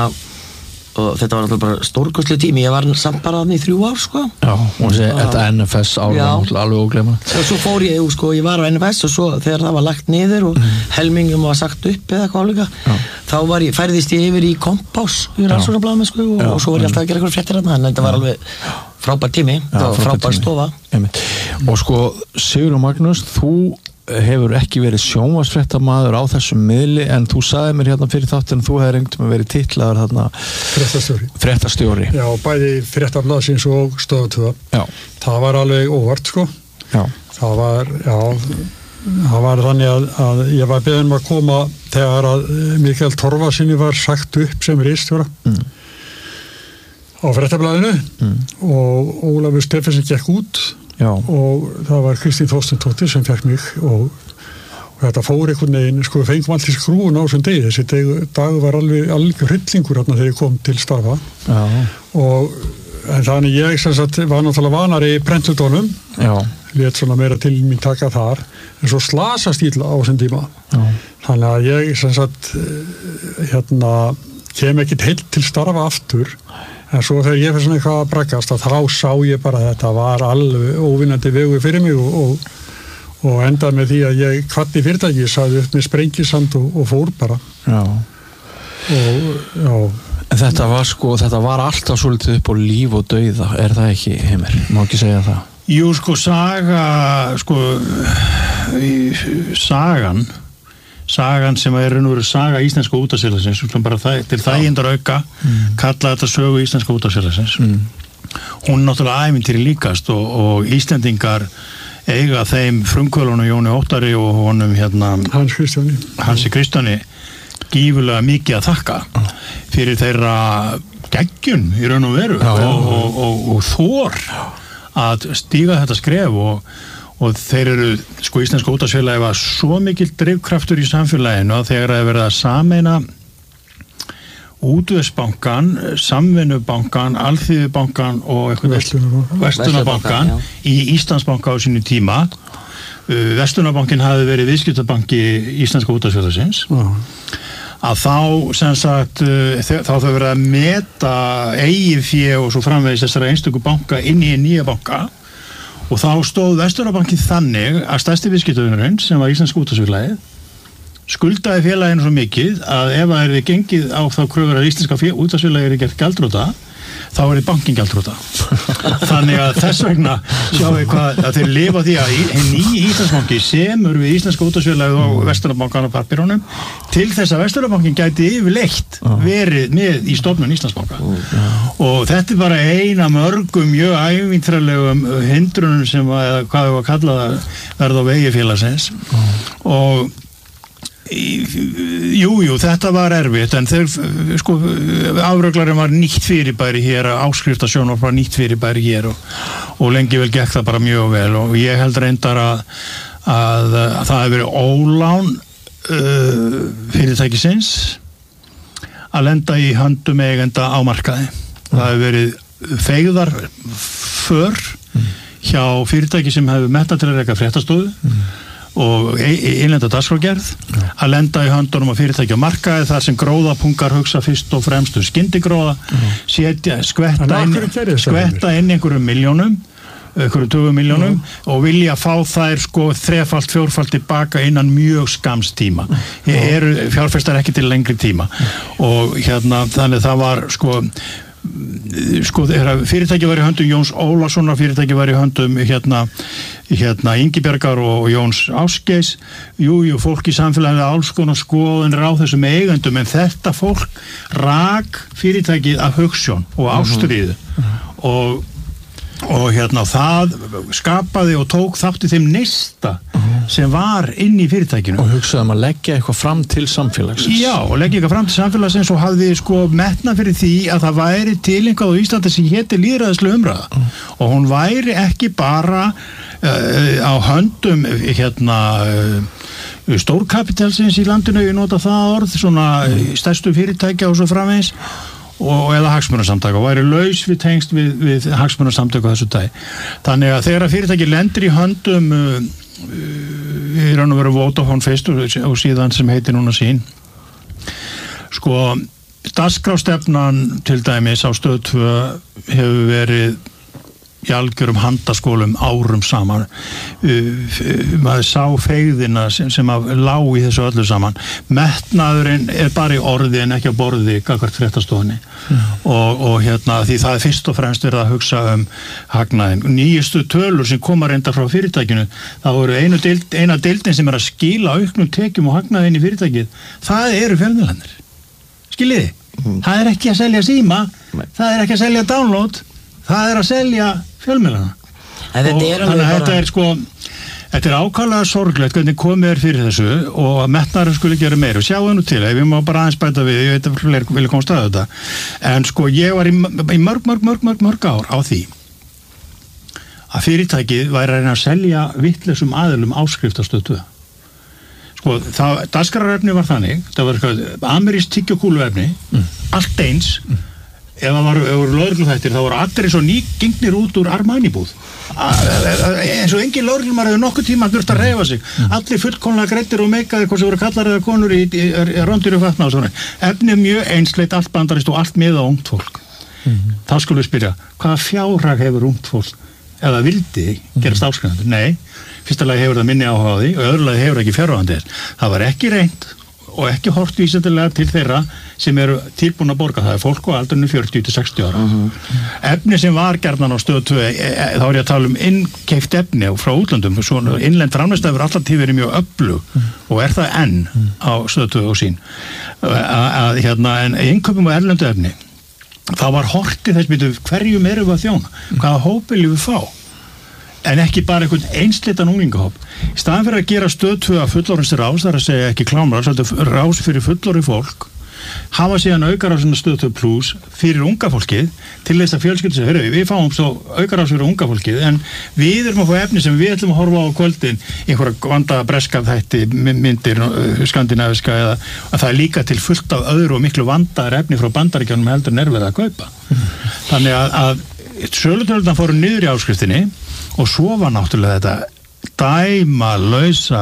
og þetta var náttúrulega bara stórkostleg tími ég var samt bara þannig í þrjú ár sko Já, og þessi, þetta N F S ára náttúrulega alveg óglema og svo fór ég, sko, ég var á N F S og svo þegar það var lagt niður og mm. helmingum var sagt upp eða hvað líka þá var ég, færðist ég yfir í Kompás í rannsóknarblaðinu sko og, og svo var ég alltaf að gera eitthvað fréttir þarna en þetta var alveg frábær tími, Já, það var frábær stofa Einmitt. Og sko, Sigurður Magnús þú hefur ekki verið sjónvarpsfréttamaður á þessum miðli en þú sagði mér hérna fyrir þáttinn þú hefði reynt með verið titlaður þarna fréttastjóri. fréttastjóri Já, bæði fréttablaðsins og Stöðvar tvö Já. Það var alveg óvart sko Já. Það var, já það var þannig að, að ég var beðin um að koma þegar að Mikael Torfasinni var sagt upp sem ritstjóra mm. á Fréttablaðinu mm. og Ólafur Steffensen gekk út Já. og það var Kristín Þorsteinsdóttir sem fekk mig og, og þetta fór einhvern veginn, sko við fengum allir skrúun á þessum degi, þessi dag, dag var alveg alveg hryllingur hérna þegar ég kom til starfa Já. og en þannig ég sem sagt var náttúrulega vanari í prentudónum, lét svona meira til mín taka þar, en svo slasast ég á þessum tíma Já. Þannig að ég sem sagt hérna kem ekkit heilt til starfa aftur en svo þegar ég fyrir svona eitthvað að braggast að þá sá ég bara að þetta var alveg óvinnandi vegur fyrir mig og, og, og endaði með því að ég kvatti fyrirtæki, saði upp með sprengisand og, og fór bara Já. Og já En þetta var sko, þetta var alltaf svolítið upp á líf og dauða, er það ekki, Heimir? Má ekki segja það? Jú, sko, saga, sko, sagan sagan sem er raun og veru saga íslenska útvarpsfélagsins bara það, til þægindar auka mm. kalla þetta sögu íslenska útvarpsfélagsins mm. hún er náttúrulega ævintýri líkast og, og Íslendingar eiga þeim frumkvölunum Jóni Óttari og honum hérna Hans Kristjáni Hansi Kristjáni gífurlega mikið að þakka fyrir þeirra geggjun í raun og veru já, já. Og, og, og, og þor að stíga þetta skref og og þeir eru, sko íslenska útvarpsfélagi var svo mikil drifkraftur í samfélaginu að þegar það er verið að sameina Útvegsbankan, Samvinnubankan, Alþýðubankan og Vestlunarbankan í Íslandsbanka á sínu tíma Vestlunarbankin hafi verið viðskiptabanki íslenska útvarpsfélagsins að þá sem sagt þá þau verið að meta eigið fé og svo framvegis þessara einstöku banka inn í nýja banka og þá stóð Vestlunarbankin þannig að stærsti viðskiptavinurinn sem var íslenska útvarpsfélagið skuldaði félaginu svo mikið að ef það er gengið á þá kröfur að íslenska útvarpsfélagið er gert gjaldþrota þá er þið bankin gjaldþrota þannig að þess vegna sjáum við hvað að þeir lifa því að hinn nýji Íslandsbanki semur við íslenska útvarpsfélagið og Vestlunarbankan á pappírunum til þess að Vestlunarbankin gæti yfirleitt verið með í stofnun Íslandsbanka og þetta er bara eina mörgum mjög ævintýralegum hindrunum sem að, hvað við að kalla það verða á vegi félagsins og Jú, jú, þetta var erfitt en þeir, sko, afröglarinn var nýtt fyrirbæri hér, áskriftasjónvarp var nýtt fyrirbæri hér og, og lengi vel gekk það bara mjög vel og ég held reyndar að, að, að það hefur verið ólán uh, fyrirtækisins að lenda í höndum eigenda á markaði. Það hefur verið feigðar för mm. hjá fyrirtæki sem hefur metnað til að reka fréttastofu mm. og innlenda dagskrárgerð að lenda í höndunum á fyrirtæki á markaði þar sem gróðapungar hugsa fyrst og fremst um skyndigróða setja, skvetta inn, skvetta inn einhverjum miljónum einhverjum tugum miljónum og vilja fá þær sko þrefalt, fjórfalt tilbaka innan mjög skams tíma eru fjárfestar ekki til lengri tíma og hérna þannig það var sko sko þegar fyrirtæki var í höndum Jóns Ólafssonar, fyrirtæki var í höndum hérna, hérna Ingibjargar og Jóns Ásgeirs jú, jú, fólk í samfélaginu alls konar skoðunir á þessum eigendum en þetta fólk rak fyrirtækið af hugsjón og ástríðu mm-hmm. og og hérna það skapaði og tók þátt í þeim neista uh-huh. sem var inn í fyrirtækinu og hugsaði um að leggja eitthvað fram til samfélagsins já og leggja eitthvað fram til samfélagsins og hafði sko metna fyrir því að það væri til einhvað á Íslandi sem héti lýðræðisleg umræða uh-huh. og hún væri ekki bara uh, á höndum hérna uh, stórkapitalsins í landinu ég nota það orð svona uh-huh. stærstu fyrirtækja og svo framvegis og eða hagsmunasamtaka og væri laus við tengst við, við hagsmunasamtaka þessu dag. Þannig að þegar fyrirtæki lendir í höndum uh, í raun og veru Vodafone fyrst og, og síðan sem heitir núna sín sko dagskrárstefnan til dæmis á stöð tvö hefur verið í algjörum handaskólum árum saman uh, maður sá feigðina sem, sem að lá í þessu öllu saman metnaðurinn er bara í orði en ekki á borði gagnvart fréttastofunni mm. og, og hérna því það er fyrst og fremst verið að hugsa um hagnaðinn nýjustu tölur sem koma reyndar frá fyrirtækinu það voru einu deild, eina deildin sem er að skila auknum tekjum og hagnaðinn í fyrirtækið það eru fjölmiðlarnir skiljiði, mm. það er ekki að selja síma mm. það er ekki að selja download það er að selja fjölmiðlana og þannig að þetta er sko Þetta er ákvæmlega sorglegt hvernig komið er fyrir þessu og að metnaðurinn skulle gera meira og sjáu nú til, ef ég má bara aðeins bæta við, ég veit að fleiri vilja komast að þetta, en sko ég var í, í mörg, mörg, mörg, mörg, mörg ár á því að fyrirtækið væri að reyna að selja vitlausum aðilum áskriftastöð tvö. Sko, það, dagskrárefni var þannig, það var eitthvað amerískt tyggjókúluefni, mm. allt eins, mm. ef það var, voru lögregluþættir, þá voru allir eins og nýgengnir út úr Armani-búð. Eins og engin lögreglumar hefur nokkuð tíma þurft að reyfa sig. Mm. Allir fullkomlega greittir og meikaði hvort sem voru kallar eða konur í, í, í röndir og fatna og svona. Efnið mjög einsleit, allt bandarist og allt miða á ungt fólk. Mm. Þá skulum við spyrja, hvaða fjárhag hefur ungt fólk eða vildi gerast áskrifendur? Nei, fyrsta lagi hefur það minni áhuga á því og öðru lagi hefur ekki fjárhagandi. Það var ekki reynt og ekki hort vísindilega til þeirra sem eru tilbúin að borga. Það er fólk á aldrinu fjörutíu til sextíu ára. Uh-huh. Efni sem var gjarnan á stöð tvö, e, e, þá er ég að tala um innkeypt efni frá útlöndum, svona innlend framleiðsla hefur alltaf tíð verið mjög öflug uh-huh. og er það enn uh-huh. á stöð tvö og sín. Að hérna, en innkaupum á erlendu efni, þá var hortið þess byrju hverjum erum við að þjóna, hvaða hóp viljum við fá, en ekki bara einhvern einsleitan unglingahóp. Í staðan fyrir að gera stöð tvö að fullorðins rás, þar að segja ekki klámrás, rás fyrir fullorðið fólk, hafa síðan aukarásina stöð tvö plus fyrir unga fólkið, til þess að fjölskyldu sig, hörru, við fáum svo aukarás fyrir unga fólkið, en við erum að fá efni sem við ætlum að horfa á kvöldin, einhverja vandaða breska þætti, myndir, skandinaviska, eða að það er líka til fullt af öðru og miklu vandaðar efni frá Bandaríkjunum heldur en er verið að kaupa. Þannig að, að sölutöldan fóru niður í áskriftinni og svo var náttúrulega þetta dæmalausa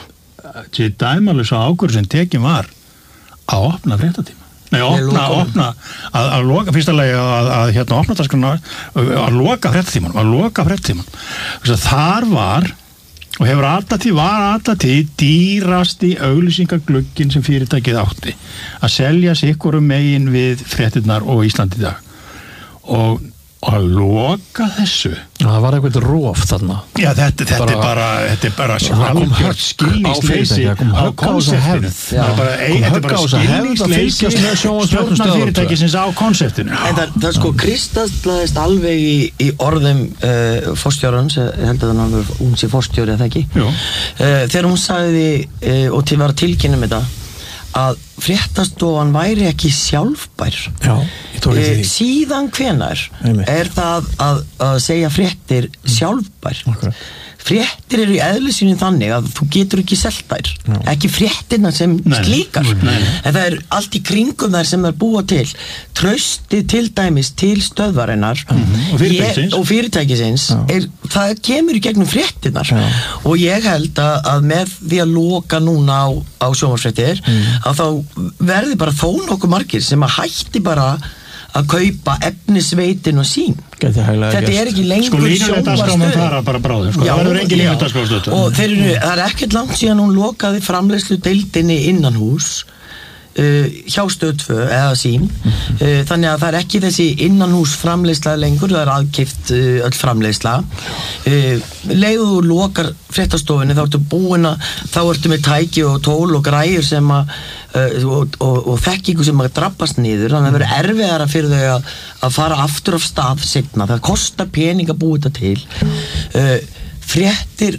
dæmalausa ákvörð sem tekin var að opna fréttatíma. Nei, að opna, að opna, að, að loka, fyrsta lagi að, að hérna opna dagskrárna, að loka fréttatíman, að loka fréttatíman. Þar var, og hefur alltaf því, var alltaf því dýrasti auglýsingaglugginn sem fyrirtækið átti, að selja sikkurum megin við fréttirnar og Ísland í dag. Og að loka þessu. Það var eitthvað róf þarna. Já, þetta, þetta bara, er bara þetta er bara algjört skilningsleysi á konseptinu. Það er bara, þetta er bara skilningsleysi stjórnarfyrirtækisins á konseptinu. En það, það sko kristallaðist alveg í, í orðum uh, forstjórans, ég held að það var hún sé forstjóri eða ekki, uh, þegar hún sagði uh, og til var að tilkynna með það að fréttastofan væri ekki sjálfbær. Já, ég tók ekki því. Síðan hvenar er það að, að segja fréttir sjálfbær. Akkurat. Fréttir eru í eðlisínu þannig að þú getur ekki selt þær. Já. Ekki fréttirna sem nei, slíkar. Nei, nei. En það er allt í kringum þær sem það er búa til. Trausti til dæmis til stöðvarinnar mm-hmm. og fyrirtækisins, ég, og fyrirtækisins er, það kemur í gegnum fréttirnar. Já. Og ég held að, að með því að loka núna á, á sjónvarpsfréttir mm. að þá verði bara þó nokkuð margir sem að hætti bara að kaupa efnisveitin og sín. Þetta er ekki lengur sko, sjónvarpsstöð. Bara bráður, sko. Já, það verður engin líka dagskrársstöð. Og þeir eru, það er ekkert langt síðan hún lokaði framleiðslu deildinni innan hús uh, hjá stöð tvö eða sín. Uh, þannig að það er ekki þessi innanhús framleiðsla lengur, það er aðkeypt uh, öll framleiðsla. Uh, leiðu þú lokar fréttastofunni, þá ertu búin að, þá ertu með tæki og tól og græjur sem að Uh, og, og, og þekkingu sem að drabbast niður, þannig að það verður erfiðara fyrir þau að, að fara aftur af stað seinna, það kostar pening að búa þetta til. uh, fréttir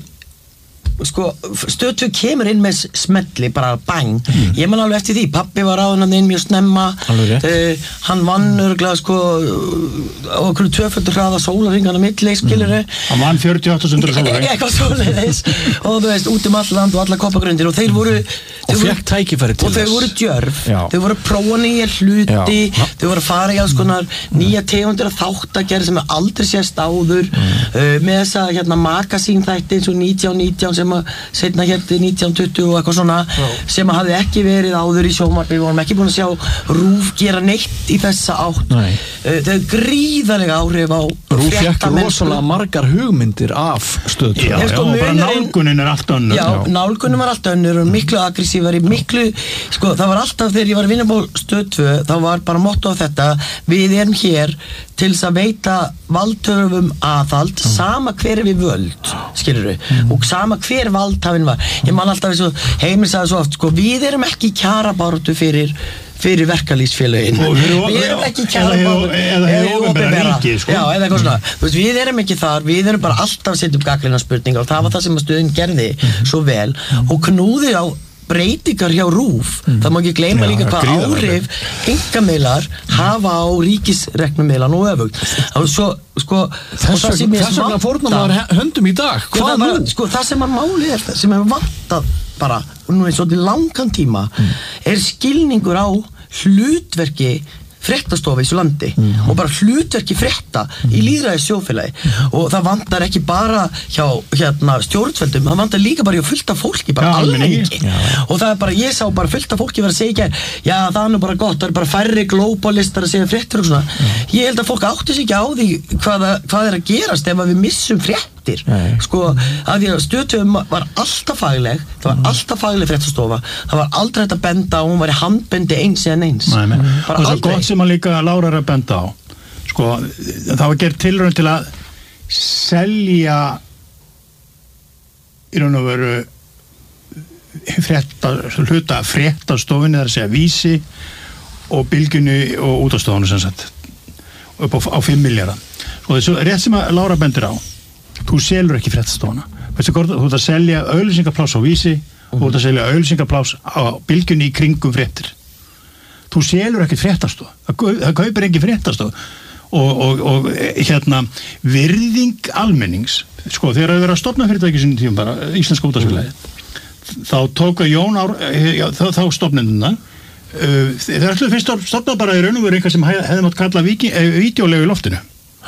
sko, stöð tvö kemur inn með smelli, bara bang mm. ég man alveg eftir því, pappi var ráðan inn mjög snemma, uh, hann vann örgulega sko á okkur tvöföldur hraða sólarringana milli, skilur mm. hann vann fjörutíu og átta þúsund sólarring eitthvað svoleiðis og þú veist, út um all land og alla koppagrundir og þeir voru og fekk tækifæri til þess og þau voru djörf, Já. Þau voru að prófa nýja hluti Já. Þau voru að fara í alls konar mm. nýja tegundir að þáttagerð sem aldrei sést áður mm. uh, með þessa hérna magasín þætti eins og nítján nítján sem að setna hérna nítján tuttugu og eitthvað svona Já. Sem að hafði ekki verið áður í sjónvarpi, við vorum ekki búin að sjá RÚV gera neitt í þessa átt uh, þau gríðarlega áhrif á RÚV fekk rosalega margar hugmyndir af stöð Já, já, og bara nálgunin er allt önnur Já, nálgunin var allt önnur og miklu aggressívari, miklu, sko, það var alltaf þegar ég var að vinna á stöð tvö, þá var bara motto á þetta, við erum hér til þess að veita valdhöfum aðhald mm. sama hver við völd skilurðu, mm. og sama hver valdhafinn var. Ég man alltaf eins og Heimir sagði svo oft, sko, við erum ekki kjarabaráttu fyrir fyrir verkalýðsfélögin við erum ekki kjarabaráttu eða opinbera sko. Já, eða eitthvað svona mm. veist, við erum ekki þar, við erum bara alltaf að setja upp gagnrýnar spurningar og það var það sem að stöðin gerði mm. svo vel mm. og knúði á breytingar hjá RÚV mm. það má ekki gleyma ja, líka hvað áhrif einkamiðlar hafa á ríkisreknumiðlan og öfugt svo, sko, þess vegna fórnum maður höndum í dag hvað nú? Sko, það sem að máli er sem hefur vantað bara nú eins og til langan tíma mm. er skilningur á hlutverki fréttastofa í þessu landi mm. og bara hlutverki frétta mm. í lýðræðis sjófélagi mm. og það vantar ekki bara hjá hérna, stjórnvöldum, það vantar líka bara hjá fullt af fólki, bara ja, almenningi ja. Og það er bara, ég sá bara fullt af fólki vera að segja já það er nú bara gott, það er bara færri globalistar að segja fréttur og svona mm. ég held að fólk átti sig ekki á því hvað, hvað er að gerast ef við missum fréttir sko, að því að stöðtöfum var alltaf fagleg það var alltaf fagleg fréttastofa það var aldrei hægt að benda og hún var í handbendi eins en eins Nei, mm. og það er gott sem að líka Lára er að benda á sko, það var gert tilraun til að selja í raun og veru frétta, hluta fréttastofunni, það er að segja Vísi og Bylgjunni og útvarpsstofunni sem sagt upp á, á fimm milljarða sko, þessu rétt sem að Lára bendir á þú selur ekki fréttastofuna þú ert að selja auglýsingapláss á Vísi og þú ert að selja auglýsingapláss á Bylgjunni í kringum fréttir þú selur ekki fréttastof það kaupir ekki fréttastof og, og, og hérna virðing almennings sko þegar það verið að stofna fyrirtæki sinni tíum bara Íslenska útvarpsfélagið þá tóku Jón Ár já, þá, þá stofnenduna uh, þeir ætluðu fyrst að stofna bara í raun og veru eitthvað sem hef, hefði mátt kalla vídeolegu í loftinu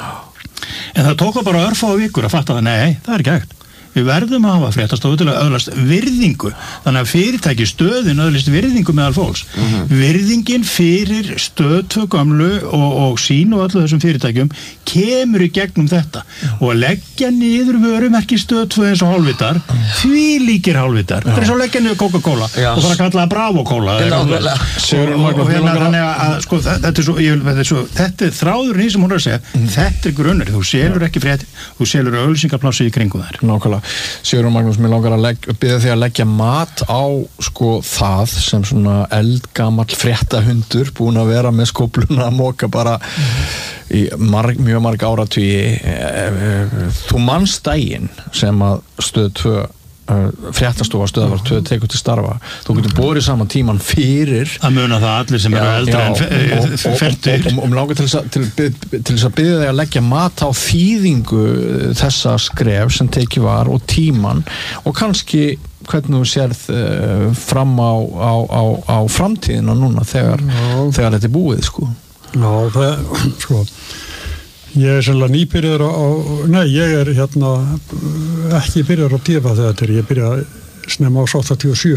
en það tók bara örfá vikur að fatta það, nei, það er ekki hægt við verðum að hafa fréttastofu til að öðlast virðingu, þannig að fyrirtæki stöðin öðlast virðingu meðal fólks mm-hmm. virðingin fyrir stöð gamlu og, og sín og öllu þessum fyrirtækjum kemur í gegnum þetta mm. og að leggja niður vörumerki stöð eins og hálfvitar mm. því líkir hálfvitar þetta er svo að leggja niður Coca-Cola Já. og fara að kalla það Bravo Cola og, og, og hérna þannig að sko, þetta, er svo, ég, þetta, er svo, þetta er þráðurinn í sem hún er að segja mm. þetta er grunnur, þú selur ekki frétt þú selur auglýsingaplássi í kringum þær Nákvæmlega Sigurður Magnús, mér langar að legg, byrja því að leggja mat á sko það sem svona eldgamall fréttahundur búin að vera með skópluna að móka bara í marg, mjög marg áratugi þú manst daginn sem að stöð tvö fréttastofa stöðvar tvö tekur til starfa þú getur borið saman tíman fyrir að muna það allir sem eru eldri en fertur og mér langar til þess að til, til þess að byrja þig að leggja mat á þýðingu þessa skref sem tekið var og tíman og kannski hvernig þú sérð uh, fram á, á, á, á framtíðina núna þegar, þegar þetta er búið sko Já, það sko ég er sannlega nýbyrjar á, nei, ég er hérna ekki byrjar á tífa þetta er, ég byrja snemma á áttatíu og sjö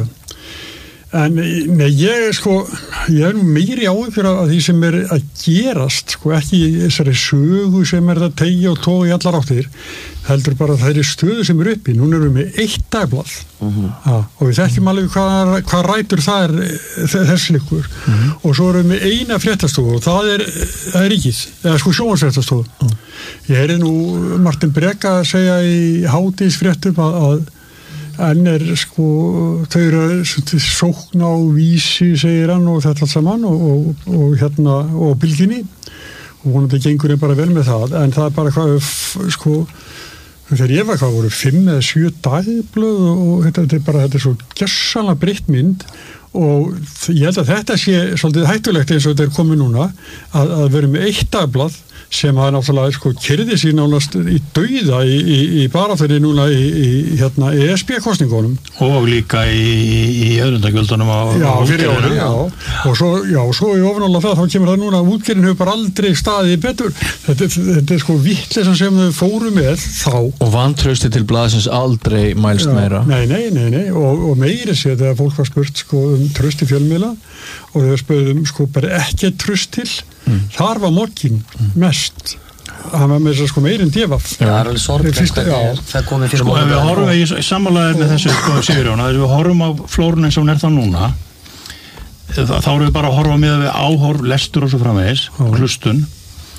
en nei, ég er sko ég er meiri áhugur af því sem er að gerast, sko, ekki þessari sögu sem er að tegja og tóa í allar áttir heldur bara það er stöðu sem er uppi, núna erum við eitt dagblað uh-huh. ja, og við þekkjum alveg hvað, hvað rætur það er þess líkur uh-huh. og svo erum við eina fréttastofu og það er, það er ríkið, eða sko sjónvarpsfréttastofu uh-huh. ég heyrði nú Martin Breka að segja í hádegisfréttum að, að enn er sko þau eru sókn á Vísi segir hann og þetta allt saman og, og, og hérna og Bylgjunni og vonandi gengur ég bara vel með það en það er bara hvað sko þegar ég var hvað voru fimm eða sjö dagblöð og þetta, þetta er bara þetta er svo gjörsamlega breytt mynd og ég held að þetta sé svolítið hættulegt eins og þetta er komið núna að, að vera með eitt dagblað sem hafa náttúrulega sko kyrði sín nánast í dauða í, í, í baráttunni núna í, í hérna E S B-kosningunum og líka í, í auðlundagjöldunum á já, fyrir ári, já, og svo, já, svo í ofanála það, þá kemur það núna að útgerðin hefur bara aldrei staðið betur þetta, þetta er sko vittleysan sem þau fóru með þá og vantrausti til blaðsins aldrei mælst já, meira nei, nei, nei, nei, og, og meiri sé þegar fólk var spurt sko um trausti fjölmiðla og þegar spöðum sko bara ekki tröst til mm. þar var mokkin mm. mest hann var með þess að sko meirinn devaf það er alveg sorglega hvernig það komið fyrir sko ef við horfum í, í sammálaðir með þessu sko Sigurjón að við horfum á flórun eins og hún er það núna þá erum við bara að horfa með við áhorf, lestur og svo framvegis og hlustun þá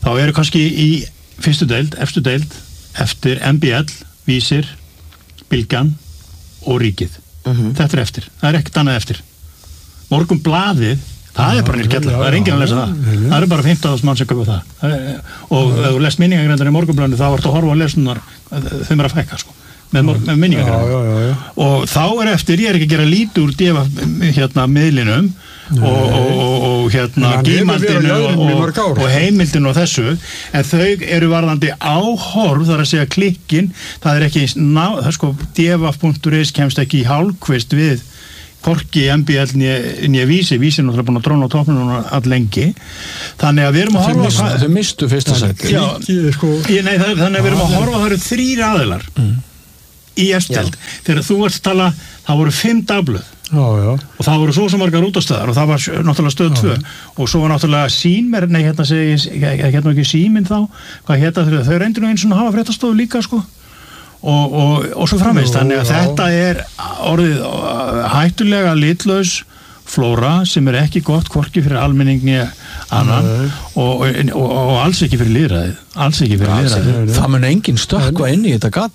þá eru kannski í fyrstu deild, efstu deild eftir M B L, Vísir Bylgjan og Ríkið Mhm. þetta er eftir, það er ekkert annað eftir Morgunblaðið það er bara nýr kjallar, það er enginn að lesa það það er bara fimmtán þúsund mann sem köpa það Það er- og ef þú lest minningagrindar í Morgunblaðinu þá ertu að horfa á lesunar þeim er að fækka sko með, mor- með minningagrindar og þá er eftir, ég er ekki að gera lítið úr defa hérna miðlinum og, og, og, og hérna En hann hefur verið á gímaldinu jöðrunum í og, mörg ár. og, og heimildinu og þessu en þau eru varðandi áhorf þar að segja klikkin það er ekki, eins ná, það er sko devaf punktur is kemst ekki í hálfkvist við hvorki M B L nýja vísi, vísi er náttúrulega búin að dróna á topnum núna all lengi þannig að við erum að Þau horfa mistu- hvað- þau mistu fyrsta sæti. Já, sko, ég, nei, það, þannig að við erum að horfa það eru þrýr aðilar í eftild þegar þú ert að tala, það voru fimm dagblöð já, já. og það voru svo sem margar útastöðar og það var sjö- náttúrulega stöð tvö og svo var náttúrulega símer, nei hérna segi ég hérna ekki síminn þá, hvað hérna þau þau reyndir nú eins og hafa fréttastofu líka sko og, og, og svo framvegst Jú, þannig að já. þetta er orðið uh, hættulega litlaus flóra sem er ekki gott hvorki fyrir almenningi annan og, og, og, og alls ekki fyrir lýðræðið alls ekki fyrir lýðræðið Það mun engin stökkva inn í þetta gat